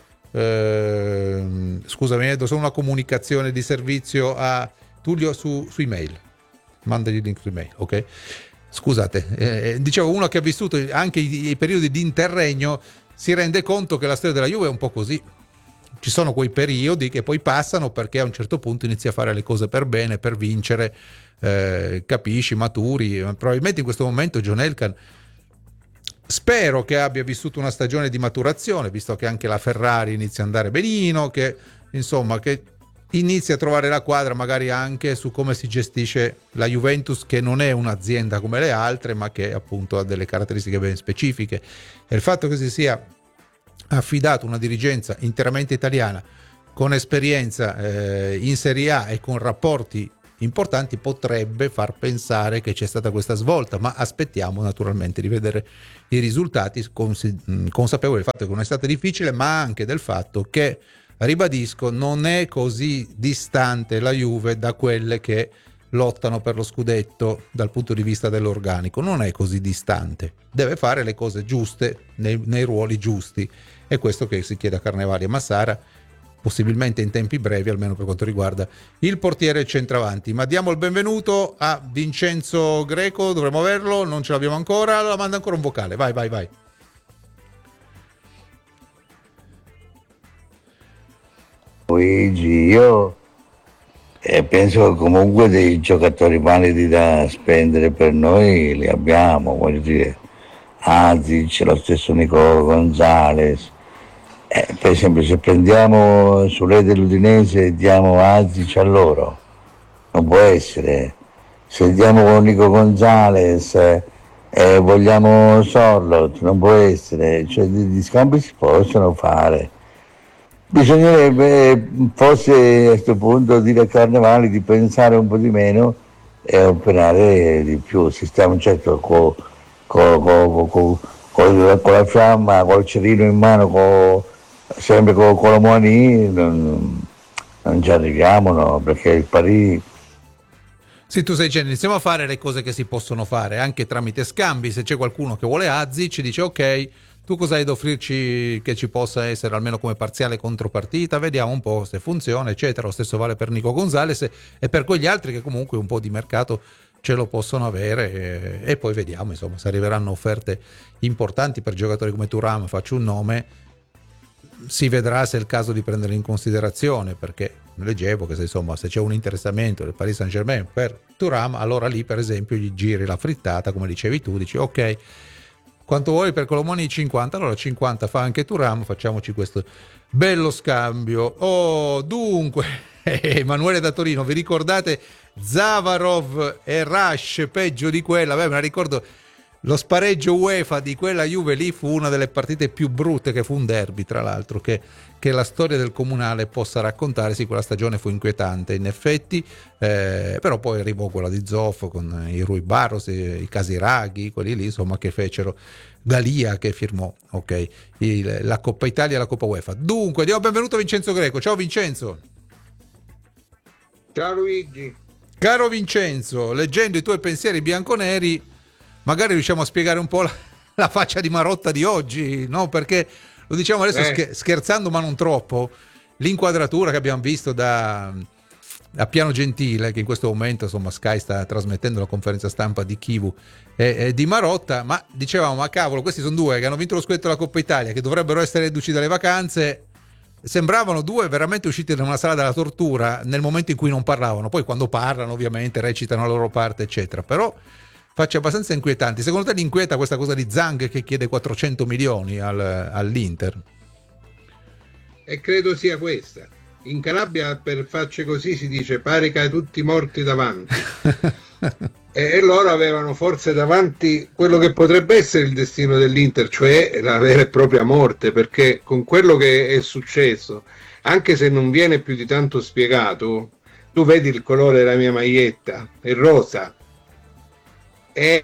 eh, scusami, do solo una comunicazione di servizio a Tullio su, su email, mandagli il link su email, ok? Scusate, eh, dicevo, uno che ha vissuto anche i, i periodi di interregno si rende conto che la storia della Juve è un po' così. Ci sono quei periodi che poi passano perché a un certo punto inizi a fare le cose per bene, per vincere, eh, capisci, maturi. Probabilmente in questo momento John Elkann spero che abbia vissuto una stagione di maturazione, visto che anche la Ferrari inizia ad andare benino, che insomma che inizi a trovare la quadra magari anche su come si gestisce la Juventus, che non è un'azienda come le altre, ma che appunto ha delle caratteristiche ben specifiche, e il fatto che si sia affidato una dirigenza interamente italiana con esperienza eh, in Serie A e con rapporti importanti potrebbe far pensare che c'è stata questa svolta, ma aspettiamo naturalmente di vedere i risultati, cons- consapevoli del fatto che non è stata difficile, ma anche del fatto che, ribadisco, non è così distante la Juve da quelle che lottano per lo scudetto dal punto di vista dell'organico, non è così distante, deve fare le cose giuste nei, nei ruoli giusti, è questo che si chiede a Carnevali e Massara, possibilmente in tempi brevi, almeno per quanto riguarda il portiere e il centravanti. Ma diamo il benvenuto a Vincenzo Greco, dovremmo averlo, non ce l'abbiamo ancora, la manda ancora un vocale, vai vai vai. Luigi, io eh, penso che comunque dei giocatori validi da spendere per noi li abbiamo, voglio dire, Azic, lo stesso Nicolo Gonzalez. Eh, per esempio, se prendiamo sulle dell'Udinese e diamo Azic a loro, non può essere. Se diamo con Nico Gonzalez e eh, vogliamo Sorlot, non può essere. Cioè, gli scambi si possono fare. Bisognerebbe forse a questo punto dire a Carnevali di pensare un po' di meno e operare di più. Si stiamo certo con co, co, co, co, co la fiamma, col cerino in mano, co, sempre con Colomoni, non, non ci arriviamo, no, perché il Parì. Sì, tu stai dicendo, iniziamo a fare le cose che si possono fare anche tramite scambi. Se c'è qualcuno che vuole Azic, dice ok, tu cosa hai da offrirci che ci possa essere almeno come parziale contropartita, vediamo un po' se funziona, eccetera. Lo stesso vale per Nico Gonzalez e per quegli altri che comunque un po' di mercato ce lo possono avere, e, e poi vediamo, insomma, se arriveranno offerte importanti per giocatori come Thuram, faccio un nome, si vedrà se è il caso di prenderli in considerazione, perché leggevo che se, insomma, se c'è un interessamento del Paris Saint-Germain per Thuram, allora lì per esempio gli giri la frittata, come dicevi tu, dici ok, quanto vuoi per Colomoni? cinquanta, allora cinquanta fa anche Thuram, facciamoci questo bello scambio. Oh, dunque, Emanuele da Torino, vi ricordate Zavarov e Rush, peggio di quella? Beh, me la ricordo, lo spareggio UEFA di quella Juve lì fu una delle partite più brutte, che fu un derby tra l'altro, che, che la storia del comunale possa raccontare. Sì, quella stagione fu inquietante in effetti, eh, però poi arrivò quella di Zoff con i Rui Barros, i, i Casiraghi, quelli lì insomma che fecero, Galia che firmò ok il, la Coppa Italia e la Coppa UEFA. Dunque diamo benvenuto a Vincenzo Greco. Ciao Vincenzo. Ciao Luigi. Caro Vincenzo, leggendo i tuoi pensieri bianconeri magari riusciamo a spiegare un po' la, la faccia di Marotta di oggi, no? Perché lo diciamo adesso eh. scherzando ma non troppo, l'inquadratura che abbiamo visto da, da Piano Gentile, che in questo momento insomma Sky sta trasmettendo la conferenza stampa di Chivu e, e di Marotta, ma dicevamo, ma cavolo, questi sono due che hanno vinto lo scudetto della Coppa Italia, che dovrebbero essere reduci dalle vacanze, sembravano due veramente usciti da una sala della tortura nel momento in cui non parlavano, poi quando parlano ovviamente recitano la loro parte eccetera, però facce abbastanza inquietanti. Secondo te li inquieta questa cosa di Zhang che chiede quattrocento milioni al, all'Inter? E credo sia questa. In Calabria per facce così si dice parica tutti morti davanti. e, e loro avevano forse davanti quello che potrebbe essere il destino dell'Inter, cioè la vera e propria morte, perché con quello che è successo, anche se non viene più di tanto spiegato, tu vedi il colore della mia maglietta, è rosa. E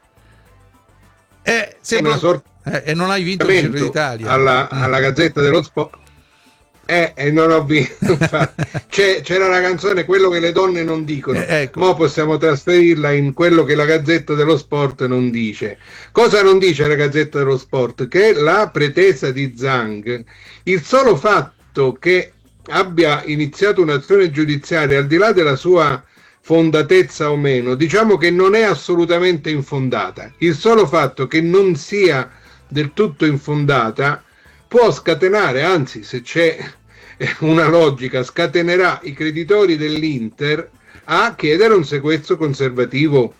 eh, una sorta eh, e non hai vinto il Giro d'Italia alla, alla Gazzetta dello Sport eh, e non ho vinto. C'è, c'era la canzone Quello che le donne non dicono, eh, ecco. Mo possiamo trasferirla in quello che la Gazzetta dello Sport non dice. Cosa non dice la Gazzetta dello Sport? Che la pretesa di Zhang, il solo fatto che abbia iniziato un'azione giudiziaria, al di là della sua fondatezza o meno, diciamo che non è assolutamente infondata. Il solo fatto che non sia del tutto infondata può scatenare, anzi se c'è una logica, scatenerà i creditori dell'Inter a chiedere un sequestro conservativo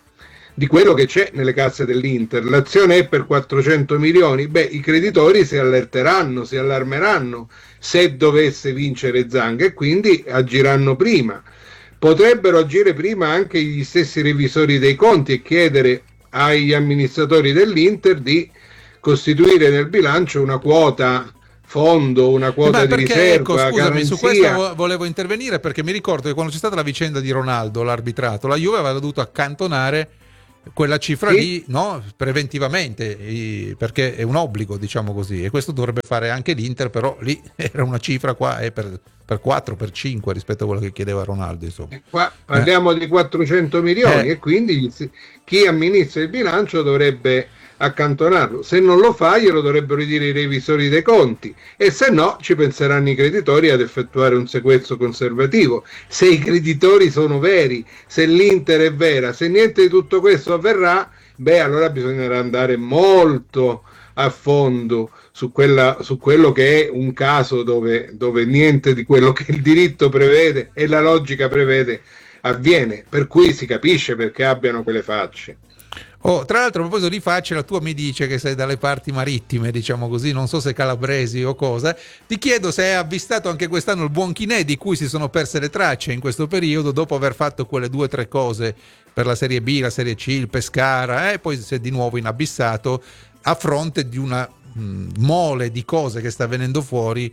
di quello che c'è nelle casse dell'Inter. L'azione è per quattrocento milioni, beh, i creditori si allerteranno, si allarmeranno se dovesse vincere Zang e quindi agiranno prima. Potrebbero agire prima anche gli stessi revisori dei conti e chiedere agli amministratori dell'Inter di costituire nel bilancio una quota fondo, una quota Beh, di perché, riserva, ecco, scusami, garanzia. su questo volevo intervenire perché mi ricordo che quando c'è stata la vicenda di Ronaldo, l'arbitrato, la Juve aveva dovuto accantonare quella cifra sì. lì, no, preventivamente, perché è un obbligo, diciamo così, e questo dovrebbe fare anche l'Inter, però lì era una cifra, qua è per, per quattro, per cinque rispetto a quello che chiedeva Ronaldo, insomma. E qua parliamo eh. di quattrocento milioni eh. e quindi chi amministra il bilancio dovrebbe accantonarlo. Se non lo fa glielo dovrebbero dire i revisori dei conti e se no ci penseranno i creditori ad effettuare un sequestro conservativo. Se i creditori sono veri, se l'Inter è vera, se niente di tutto questo avverrà, beh, allora bisognerà andare molto a fondo su, quella, su quello che è un caso dove, dove niente di quello che il diritto prevede e la logica prevede avviene, per cui si capisce perché abbiano quelle facce. Oh, tra l'altro, a proposito di facce, la tua mi dice che sei dalle parti marittime, diciamo così, non so se calabresi o cosa. Ti chiedo se hai avvistato anche quest'anno il buon Chinè, di cui si sono perse le tracce in questo periodo, dopo aver fatto quelle due o tre cose per la Serie B, la Serie C, il Pescara, e eh, poi si è di nuovo inabissato a fronte di una mh, mole di cose che sta venendo fuori,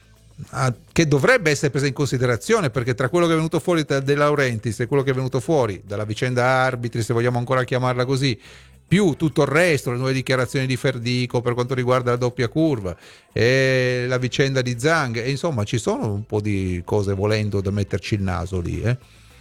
a, che dovrebbe essere presa in considerazione, perché tra quello che è venuto fuori da De Laurentiis e quello che è venuto fuori dalla vicenda arbitri, se vogliamo ancora chiamarla così, più tutto il resto, le nuove dichiarazioni di Ferdico per quanto riguarda la doppia curva e la vicenda di Zang, e insomma ci sono un po' di cose volendo da metterci il naso lì, eh?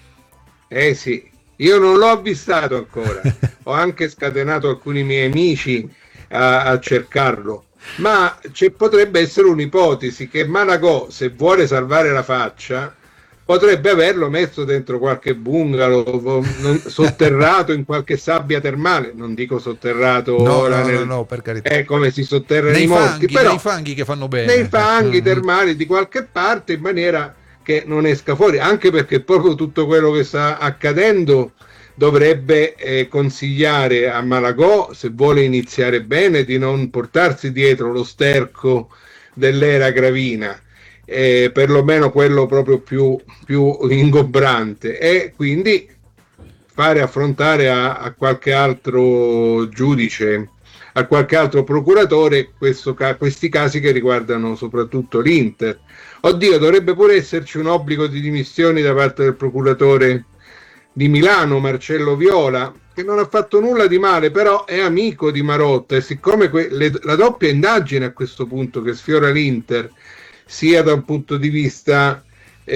Eh sì, io non l'ho avvistato ancora, ho anche scatenato alcuni miei amici a, a cercarlo. Ma ci potrebbe essere un'ipotesi che Malagò, se vuole salvare la faccia, potrebbe averlo messo dentro qualche bungalow, non, sotterrato in qualche sabbia termale. Non dico sotterrato no, ora, no, nel, no, no, per carità. È come si sotterrano nei i morti, fanghi, però nei fanghi che fanno bene, nei fanghi mm-hmm. termali di qualche parte, in maniera che non esca fuori, anche perché proprio tutto quello che sta accadendo dovrebbe eh, consigliare a Malagò, se vuole iniziare bene, di non portarsi dietro lo sterco dell'era Gravina, eh, perlomeno quello proprio più, più ingombrante, e quindi fare affrontare a, a qualche altro giudice, a qualche altro procuratore questo, questi casi che riguardano soprattutto l'Inter. Oddio, dovrebbe pure esserci un obbligo di dimissioni da parte del procuratore di Milano, Marcello Viola, che non ha fatto nulla di male, però è amico di Marotta, e siccome que- le- la doppia indagine a questo punto che sfiora l'Inter, sia da un punto di vista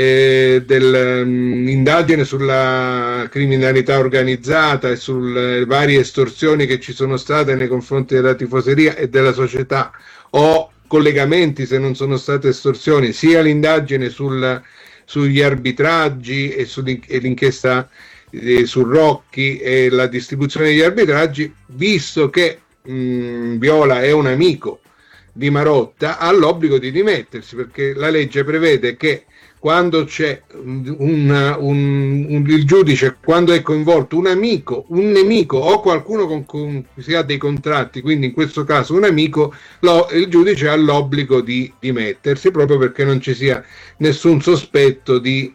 eh, dell'indagine um, sulla criminalità organizzata e sulle varie estorsioni che ci sono state nei confronti della tifoseria e della società, o collegamenti se non sono state estorsioni, sia l'indagine sul sugli arbitraggi e sull'inchiesta eh, su Rocchi e la distribuzione degli arbitraggi, visto che mh, Viola è un amico di Marotta, ha l'obbligo di dimettersi, perché la legge prevede che quando c'è un, un, un, il giudice, quando è coinvolto un amico, un nemico o qualcuno con cui si ha dei contratti, quindi in questo caso un amico, lo, il giudice ha l'obbligo di dimettersi, proprio perché non ci sia nessun sospetto di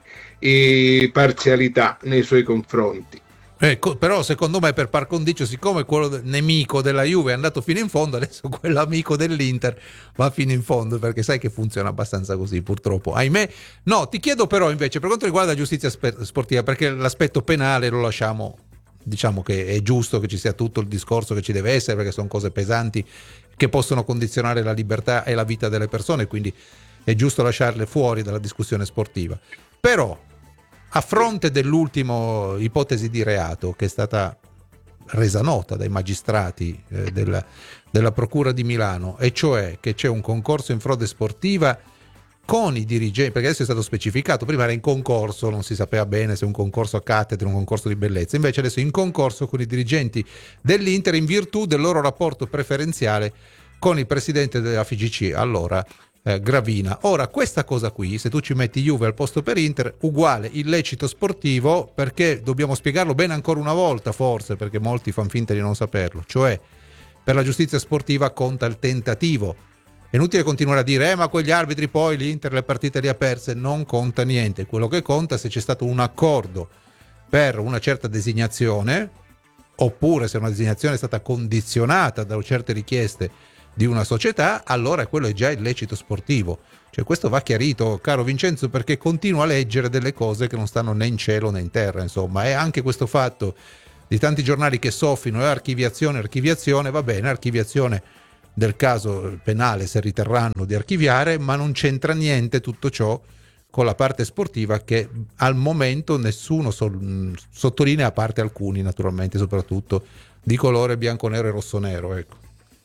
eh, parzialità nei suoi confronti. Ecco, però secondo me per par condicio, siccome quello de- nemico della Juve è andato fino in fondo, adesso quell'amico dell'Inter va fino in fondo, perché sai che funziona abbastanza così, purtroppo, ahimè. No, ti chiedo però invece per quanto riguarda la giustizia spe- sportiva, perché l'aspetto penale lo lasciamo, diciamo che è giusto che ci sia tutto il discorso che ci deve essere, perché sono cose pesanti che possono condizionare la libertà e la vita delle persone, quindi è giusto lasciarle fuori dalla discussione sportiva. Però a fronte dell'ultima ipotesi di reato che è stata resa nota dai magistrati eh, della, della Procura di Milano, e cioè che c'è un concorso in frode sportiva con i dirigenti, perché adesso è stato specificato, prima era in concorso, non si sapeva bene se un concorso a cattedra, un concorso di bellezza, invece adesso è in concorso con i dirigenti dell'Inter in virtù del loro rapporto preferenziale con il presidente della F I G C, allora eh, Gravina. Ora, questa cosa qui, se tu ci metti Juve al posto per Inter, uguale illecito sportivo, perché dobbiamo spiegarlo bene ancora una volta, forse, perché molti fanno finta di non saperlo, cioè per la giustizia sportiva conta il tentativo. È inutile continuare a dire eh, ma quegli arbitri poi l'Inter le partite le ha perse, non conta niente. Quello che conta è se c'è stato un accordo per una certa designazione, oppure se una designazione è stata condizionata da certe richieste di una società, allora quello è già illecito sportivo. Cioè questo va chiarito, caro Vincenzo, perché continuo a leggere delle cose che non stanno né in cielo né in terra, insomma. E anche questo fatto di tanti giornali che soffino e archiviazione, archiviazione, va bene, archiviazione del caso penale se riterranno di archiviare, ma non c'entra niente tutto ciò con la parte sportiva, che al momento nessuno so- sottolinea, a parte alcuni naturalmente, soprattutto di colore bianco-nero e rosso-nero, ecco.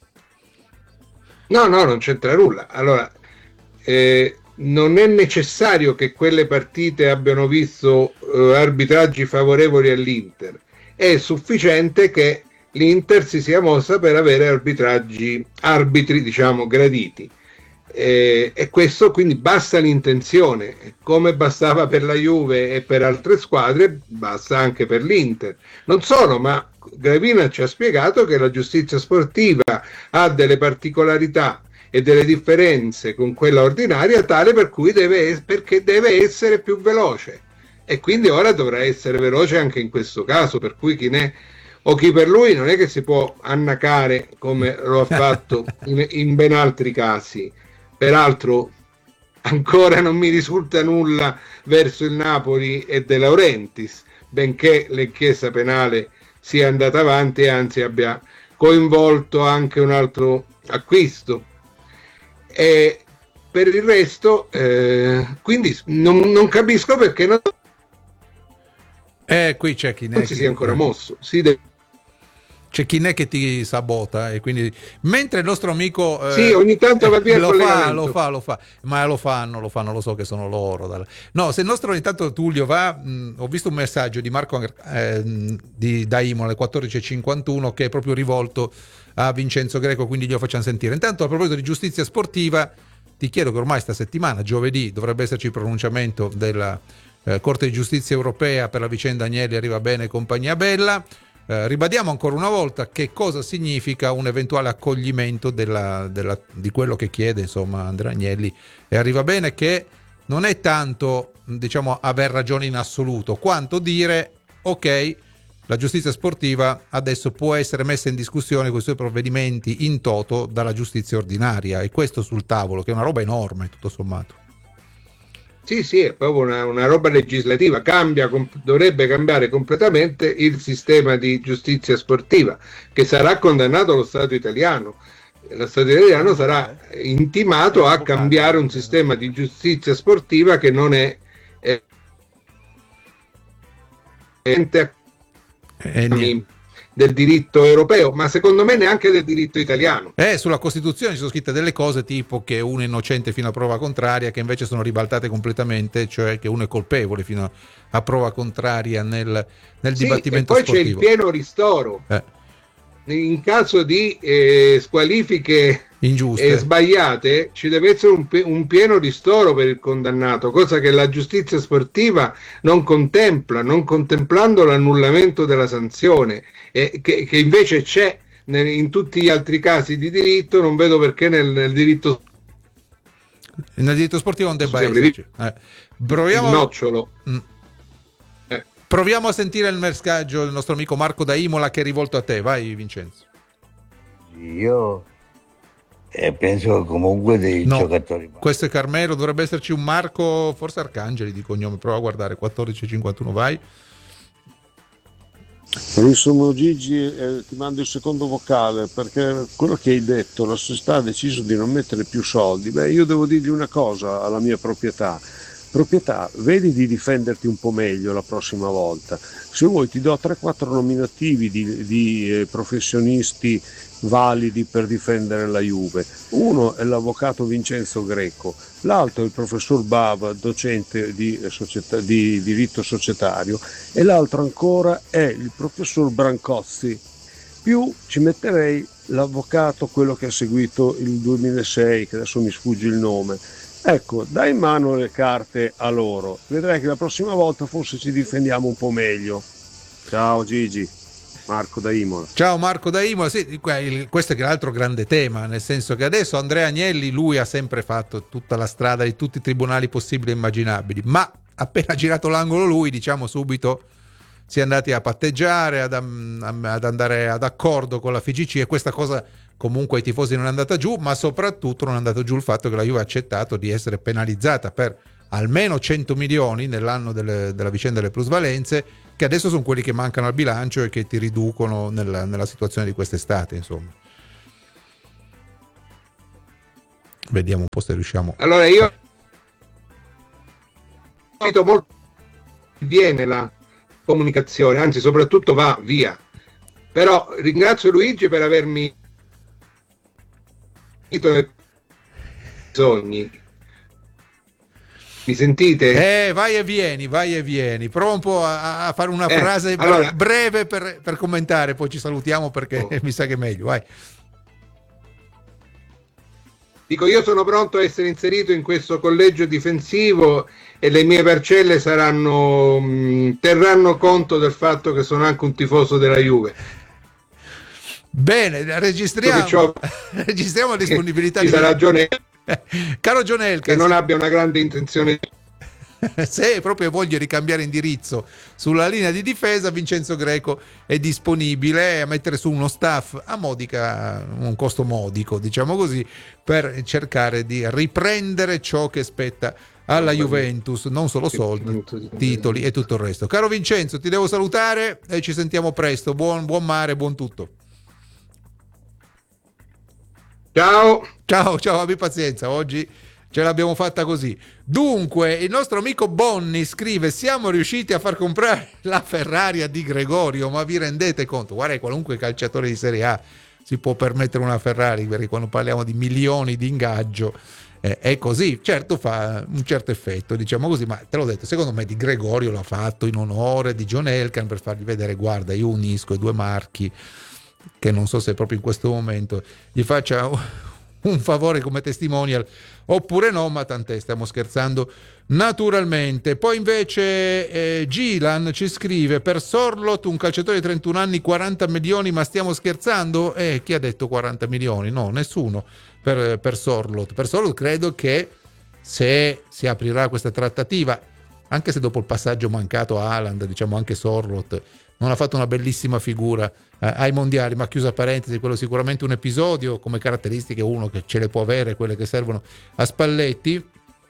No, no, non c'entra nulla. Allora, eh, non è necessario che quelle partite abbiano visto eh, arbitraggi favorevoli all'Inter. È sufficiente che l'Inter si sia mossa per avere arbitraggi, arbitri, diciamo, graditi. Eh, e questo, quindi basta l'intenzione, come bastava per la Juve e per altre squadre, basta anche per l'Inter. Non solo, ma Gravina ci ha spiegato che la giustizia sportiva ha delle particolarità e delle differenze con quella ordinaria, tale per cui deve, perché deve essere più veloce, e quindi ora dovrà essere veloce anche in questo caso, per cui chi ne o chi per lui non è che si può annacare come lo ha fatto in, in ben altri casi. Peraltro ancora non mi risulta nulla verso il Napoli e De Laurentiis, benché l'inchiesta penale sia andata avanti e anzi abbia coinvolto anche un altro acquisto. E per il resto eh, quindi non, non capisco perché non, eh, qui c'è chi non si sia ancora mosso. Si deve... C'è chi ne che ti sabota, e quindi mentre il nostro amico eh, sì, ogni tanto va via lo il fa, lo fa, lo fa, ma lo fanno, lo fanno, lo so che sono loro. No, se il nostro ogni tanto Tullio va, mh, ho visto un messaggio di Marco eh, di, da Imola alle quattordici e cinquantuno che è proprio rivolto a Vincenzo Greco, quindi glielo facciamo sentire. Intanto, a proposito di giustizia sportiva, ti chiedo che ormai sta settimana, giovedì, dovrebbe esserci il pronunciamento della eh, Corte di Giustizia Europea per la vicenda Agnelli, Arriva Bene e compagnia bella. Eh, ribadiamo ancora una volta che cosa significa un eventuale accoglimento della, della, di quello che chiede, insomma, Andrea Agnelli e Arriva Bene, che non è tanto, diciamo, aver ragione in assoluto, quanto dire ok, la giustizia sportiva adesso può essere messa in discussione con i suoi provvedimenti in toto dalla giustizia ordinaria, e questo sul tavolo, che è una roba enorme tutto sommato. Sì, sì, è proprio una, una roba legislativa, cambia, comp- dovrebbe cambiare completamente il sistema di giustizia sportiva, che sarà condannato lo Stato italiano. Lo Stato italiano sarà intimato a cambiare un sistema di giustizia sportiva che non è eh, eh, del diritto europeo, ma secondo me neanche del diritto italiano. Eh, sulla Costituzione ci sono scritte delle cose tipo che uno è innocente fino a prova contraria, che invece sono ribaltate completamente, cioè che uno è colpevole fino a prova contraria nel, nel sì, dibattimento e poi sportivo. C'è il pieno ristoro. Eh. In caso di eh, squalifiche ingiuste e sbagliate ci deve essere un, un pieno ristoro per il condannato, cosa che la giustizia sportiva non contempla, non contemplando l'annullamento della sanzione, e che, che invece c'è nel, in tutti gli altri casi di diritto. Non vedo perché nel, nel diritto nel diritto sportivo non debba esserci. Eh. Proviamo... il nocciolo. Mm. Proviamo a sentire il messaggio del nostro amico Marco da Imola, che è rivolto a te. Vai Vincenzo. Io eh, penso comunque dei no, giocatori. Questo è Carmelo, dovrebbe esserci un Marco, forse Arcangeli di cognome, prova a guardare. Quattordici e cinquantuno, vai. Carissimo Gigi, eh, ti mando il secondo vocale, perché quello che hai detto, la società ha deciso di non mettere più soldi. Beh, io devo dirgli una cosa alla mia proprietà. Proprietà, vedi di difenderti un po' meglio la prossima volta. Se vuoi ti do tre quattro nominativi di, di eh, professionisti validi per difendere la Juve. Uno è l'avvocato Vincenzo Greco, l'altro è il professor Bava, docente di, società, di diritto societario, e l'altro ancora è il professor Brancozzi. Più ci metterei l'avvocato, quello che ha seguito il duemilasei, che adesso mi sfugge il nome. Ecco, dai in mano le carte a loro, vedrai che la prossima volta forse ci difendiamo un po' meglio. Ciao Gigi, Marco da Imola. Ciao Marco da Imola, sì, questo è l'altro grande tema, nel senso che adesso Andrea Agnelli, lui ha sempre fatto tutta la strada di tutti i tribunali possibili e immaginabili, ma appena girato l'angolo lui, diciamo subito, si è andati a patteggiare, ad, ad andare ad accordo con la F I G C, e questa cosa comunque ai tifosi non è andata giù, ma soprattutto non è andato giù il fatto che la Juve ha accettato di essere penalizzata per almeno cento milioni nell'anno delle, della vicenda delle plusvalenze, che adesso sono quelli che mancano al bilancio e che ti riducono nella, nella situazione di quest'estate, insomma. Vediamo un po' se riusciamo. Allora io molto viene la comunicazione, anzi soprattutto va via, però ringrazio Luigi per avermi nei sogni. Mi sentite? Eh, vai e vieni, vai e vieni. Prova un po' a, a fare una eh, frase allora, breve per, per commentare, poi ci salutiamo perché oh. mi sa che è meglio. Vai. Dico, io sono pronto a essere inserito in questo collegio difensivo e le mie parcelle saranno mh, terranno conto del fatto che sono anche un tifoso della Juve. Bene, registriamo, registriamo la disponibilità. Ci di... sarà John Caro John Elkann, che non abbia una grande intenzione. Se proprio voglio ricambiare indirizzo sulla linea di difesa, Vincenzo Greco è disponibile a mettere su uno staff a modica, un costo modico, diciamo così, per cercare di riprendere ciò che spetta alla Juventus, non solo soldi, titoli e tutto il resto. Caro Vincenzo, ti devo salutare e ci sentiamo presto. Buon, buon mare, buon tutto. Ciao. Ciao, ciao, abbi pazienza, oggi ce l'abbiamo fatta così. Dunque, il nostro amico Bonni scrive: siamo riusciti a far comprare la Ferrari a Di Gregorio, ma vi rendete conto? Guarda, qualunque calciatore di Serie A si può permettere una Ferrari, perché quando parliamo di milioni di ingaggio eh, è così. Certo, fa un certo effetto, diciamo così, ma te l'ho detto, secondo me Di Gregorio l'ha fatto in onore di John Elkann, per fargli vedere: guarda, io unisco i due marchi, che non so se proprio in questo momento gli faccia un favore come testimonial oppure no, ma tant'è, stiamo scherzando naturalmente. Poi invece eh, Gilan ci scrive: per Sorloth un calciatore di trentuno anni, quaranta milioni, ma stiamo scherzando? Eh, chi ha detto quaranta milioni? No, nessuno per, per Sorloth. Per Sorloth credo che se si aprirà questa trattativa, anche se dopo il passaggio mancato a Haaland, diciamo anche Sorloth non ha fatto una bellissima figura eh, ai mondiali, ma chiusa parentesi, quello sicuramente un episodio, come caratteristiche uno che ce le può avere, quelle che servono a Spalletti.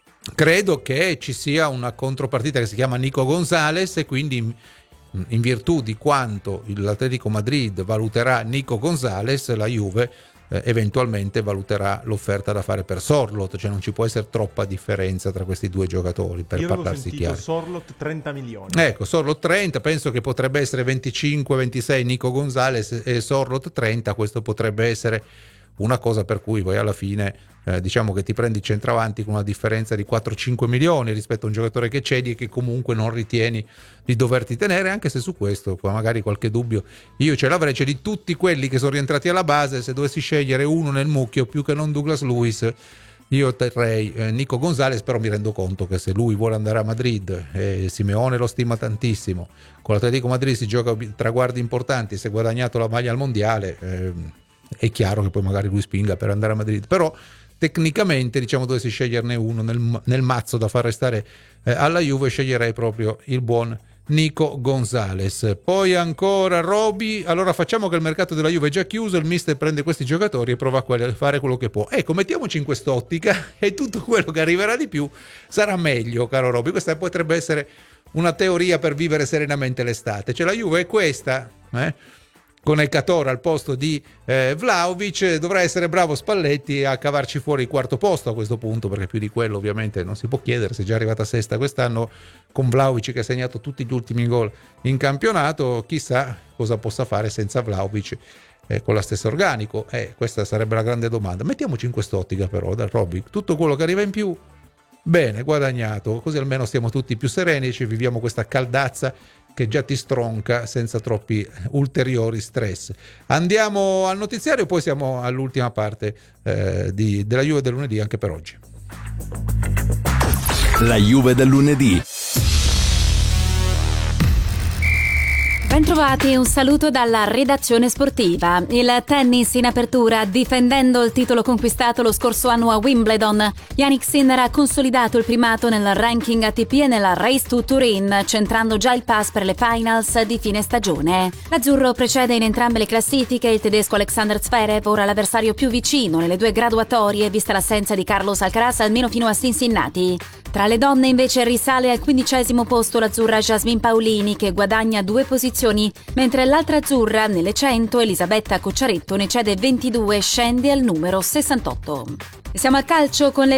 Credo che ci sia una contropartita che si chiama Nico Gonzalez, e quindi in, in virtù di quanto l'Atletico Madrid valuterà Nico Gonzalez, la Juve eh, eventualmente valuterà l'offerta da fare per Sorloth, cioè non ci può essere troppa differenza tra questi due giocatori, per Io parlarsi chiaro. Sorloth trenta milioni. Ecco, Sorloth trenta, penso che potrebbe essere venticinque ventisei Nico Gonzalez e Sorloth trenta, questo potrebbe essere una cosa per cui poi alla fine eh, diciamo che ti prendi centravanti con una differenza di quattro cinque milioni rispetto a un giocatore che cedi e che comunque non ritieni di doverti tenere, anche se su questo magari qualche dubbio io ce l'avrei. Cioè, di tutti quelli che sono rientrati alla base, se dovessi scegliere uno nel mucchio più che non Douglas Luiz, io terrei eh, Nico Gonzalez, però mi rendo conto che se lui vuole andare a Madrid e eh, Simeone lo stima tantissimo, con l'Atletico Madrid si gioca traguardi importanti, si è guadagnato la maglia al mondiale, eh, è chiaro che poi magari lui spinga per andare a Madrid, però tecnicamente, diciamo, dovessi sceglierne uno nel, nel mazzo da far restare eh, alla Juve, sceglierei proprio il buon Nico Gonzalez. Poi ancora Roby: allora facciamo che il mercato della Juve è già chiuso, il mister prende questi giocatori e prova a fare quello che può. Ecco, mettiamoci in quest'ottica e tutto quello che arriverà di più sarà meglio, caro Roby. Questa potrebbe essere una teoria per vivere serenamente l'estate. Cioè, la Juve è questa, eh? con El Catore al posto di eh, Vlahovic, dovrà essere bravo Spalletti a cavarci fuori il quarto posto a questo punto, perché più di quello ovviamente non si può chiedere. Se è già arrivata a sesta quest'anno con Vlahovic che ha segnato tutti gli ultimi gol in campionato, chissà cosa possa fare senza Vlahovic eh, con la stessa organico. Eh, questa sarebbe la grande domanda. Mettiamoci in quest'ottica però, da Robby, tutto quello che arriva in più Bene, guadagnato, così almeno stiamo tutti più sereni e ci viviamo questa caldazza che già ti stronca senza troppi ulteriori stress. Andiamo al notiziario, poi siamo all'ultima parte eh, di, della Juve del lunedì anche per oggi. La Juve del lunedì. Bentrovati, un saluto dalla redazione sportiva. Il tennis in apertura, difendendo il titolo conquistato lo scorso anno a Wimbledon. Jannik Sinner ha consolidato il primato nel ranking A T P e nella Race to Turin, centrando già il pass per le finals di fine stagione. L'azzurro precede in entrambe le classifiche il tedesco Alexander Zverev, ora l'avversario più vicino nelle due graduatorie, vista l'assenza di Carlos Alcaraz almeno fino a Cincinnati. Tra le donne invece risale al quindicesimo posto l'azzurra Jasmine Paolini, che guadagna due posizioni, mentre l'altra azzurra nelle cento, Elisabetta Cocciaretto, ne cede ventidue e scende al numero sessantotto. E siamo al calcio con le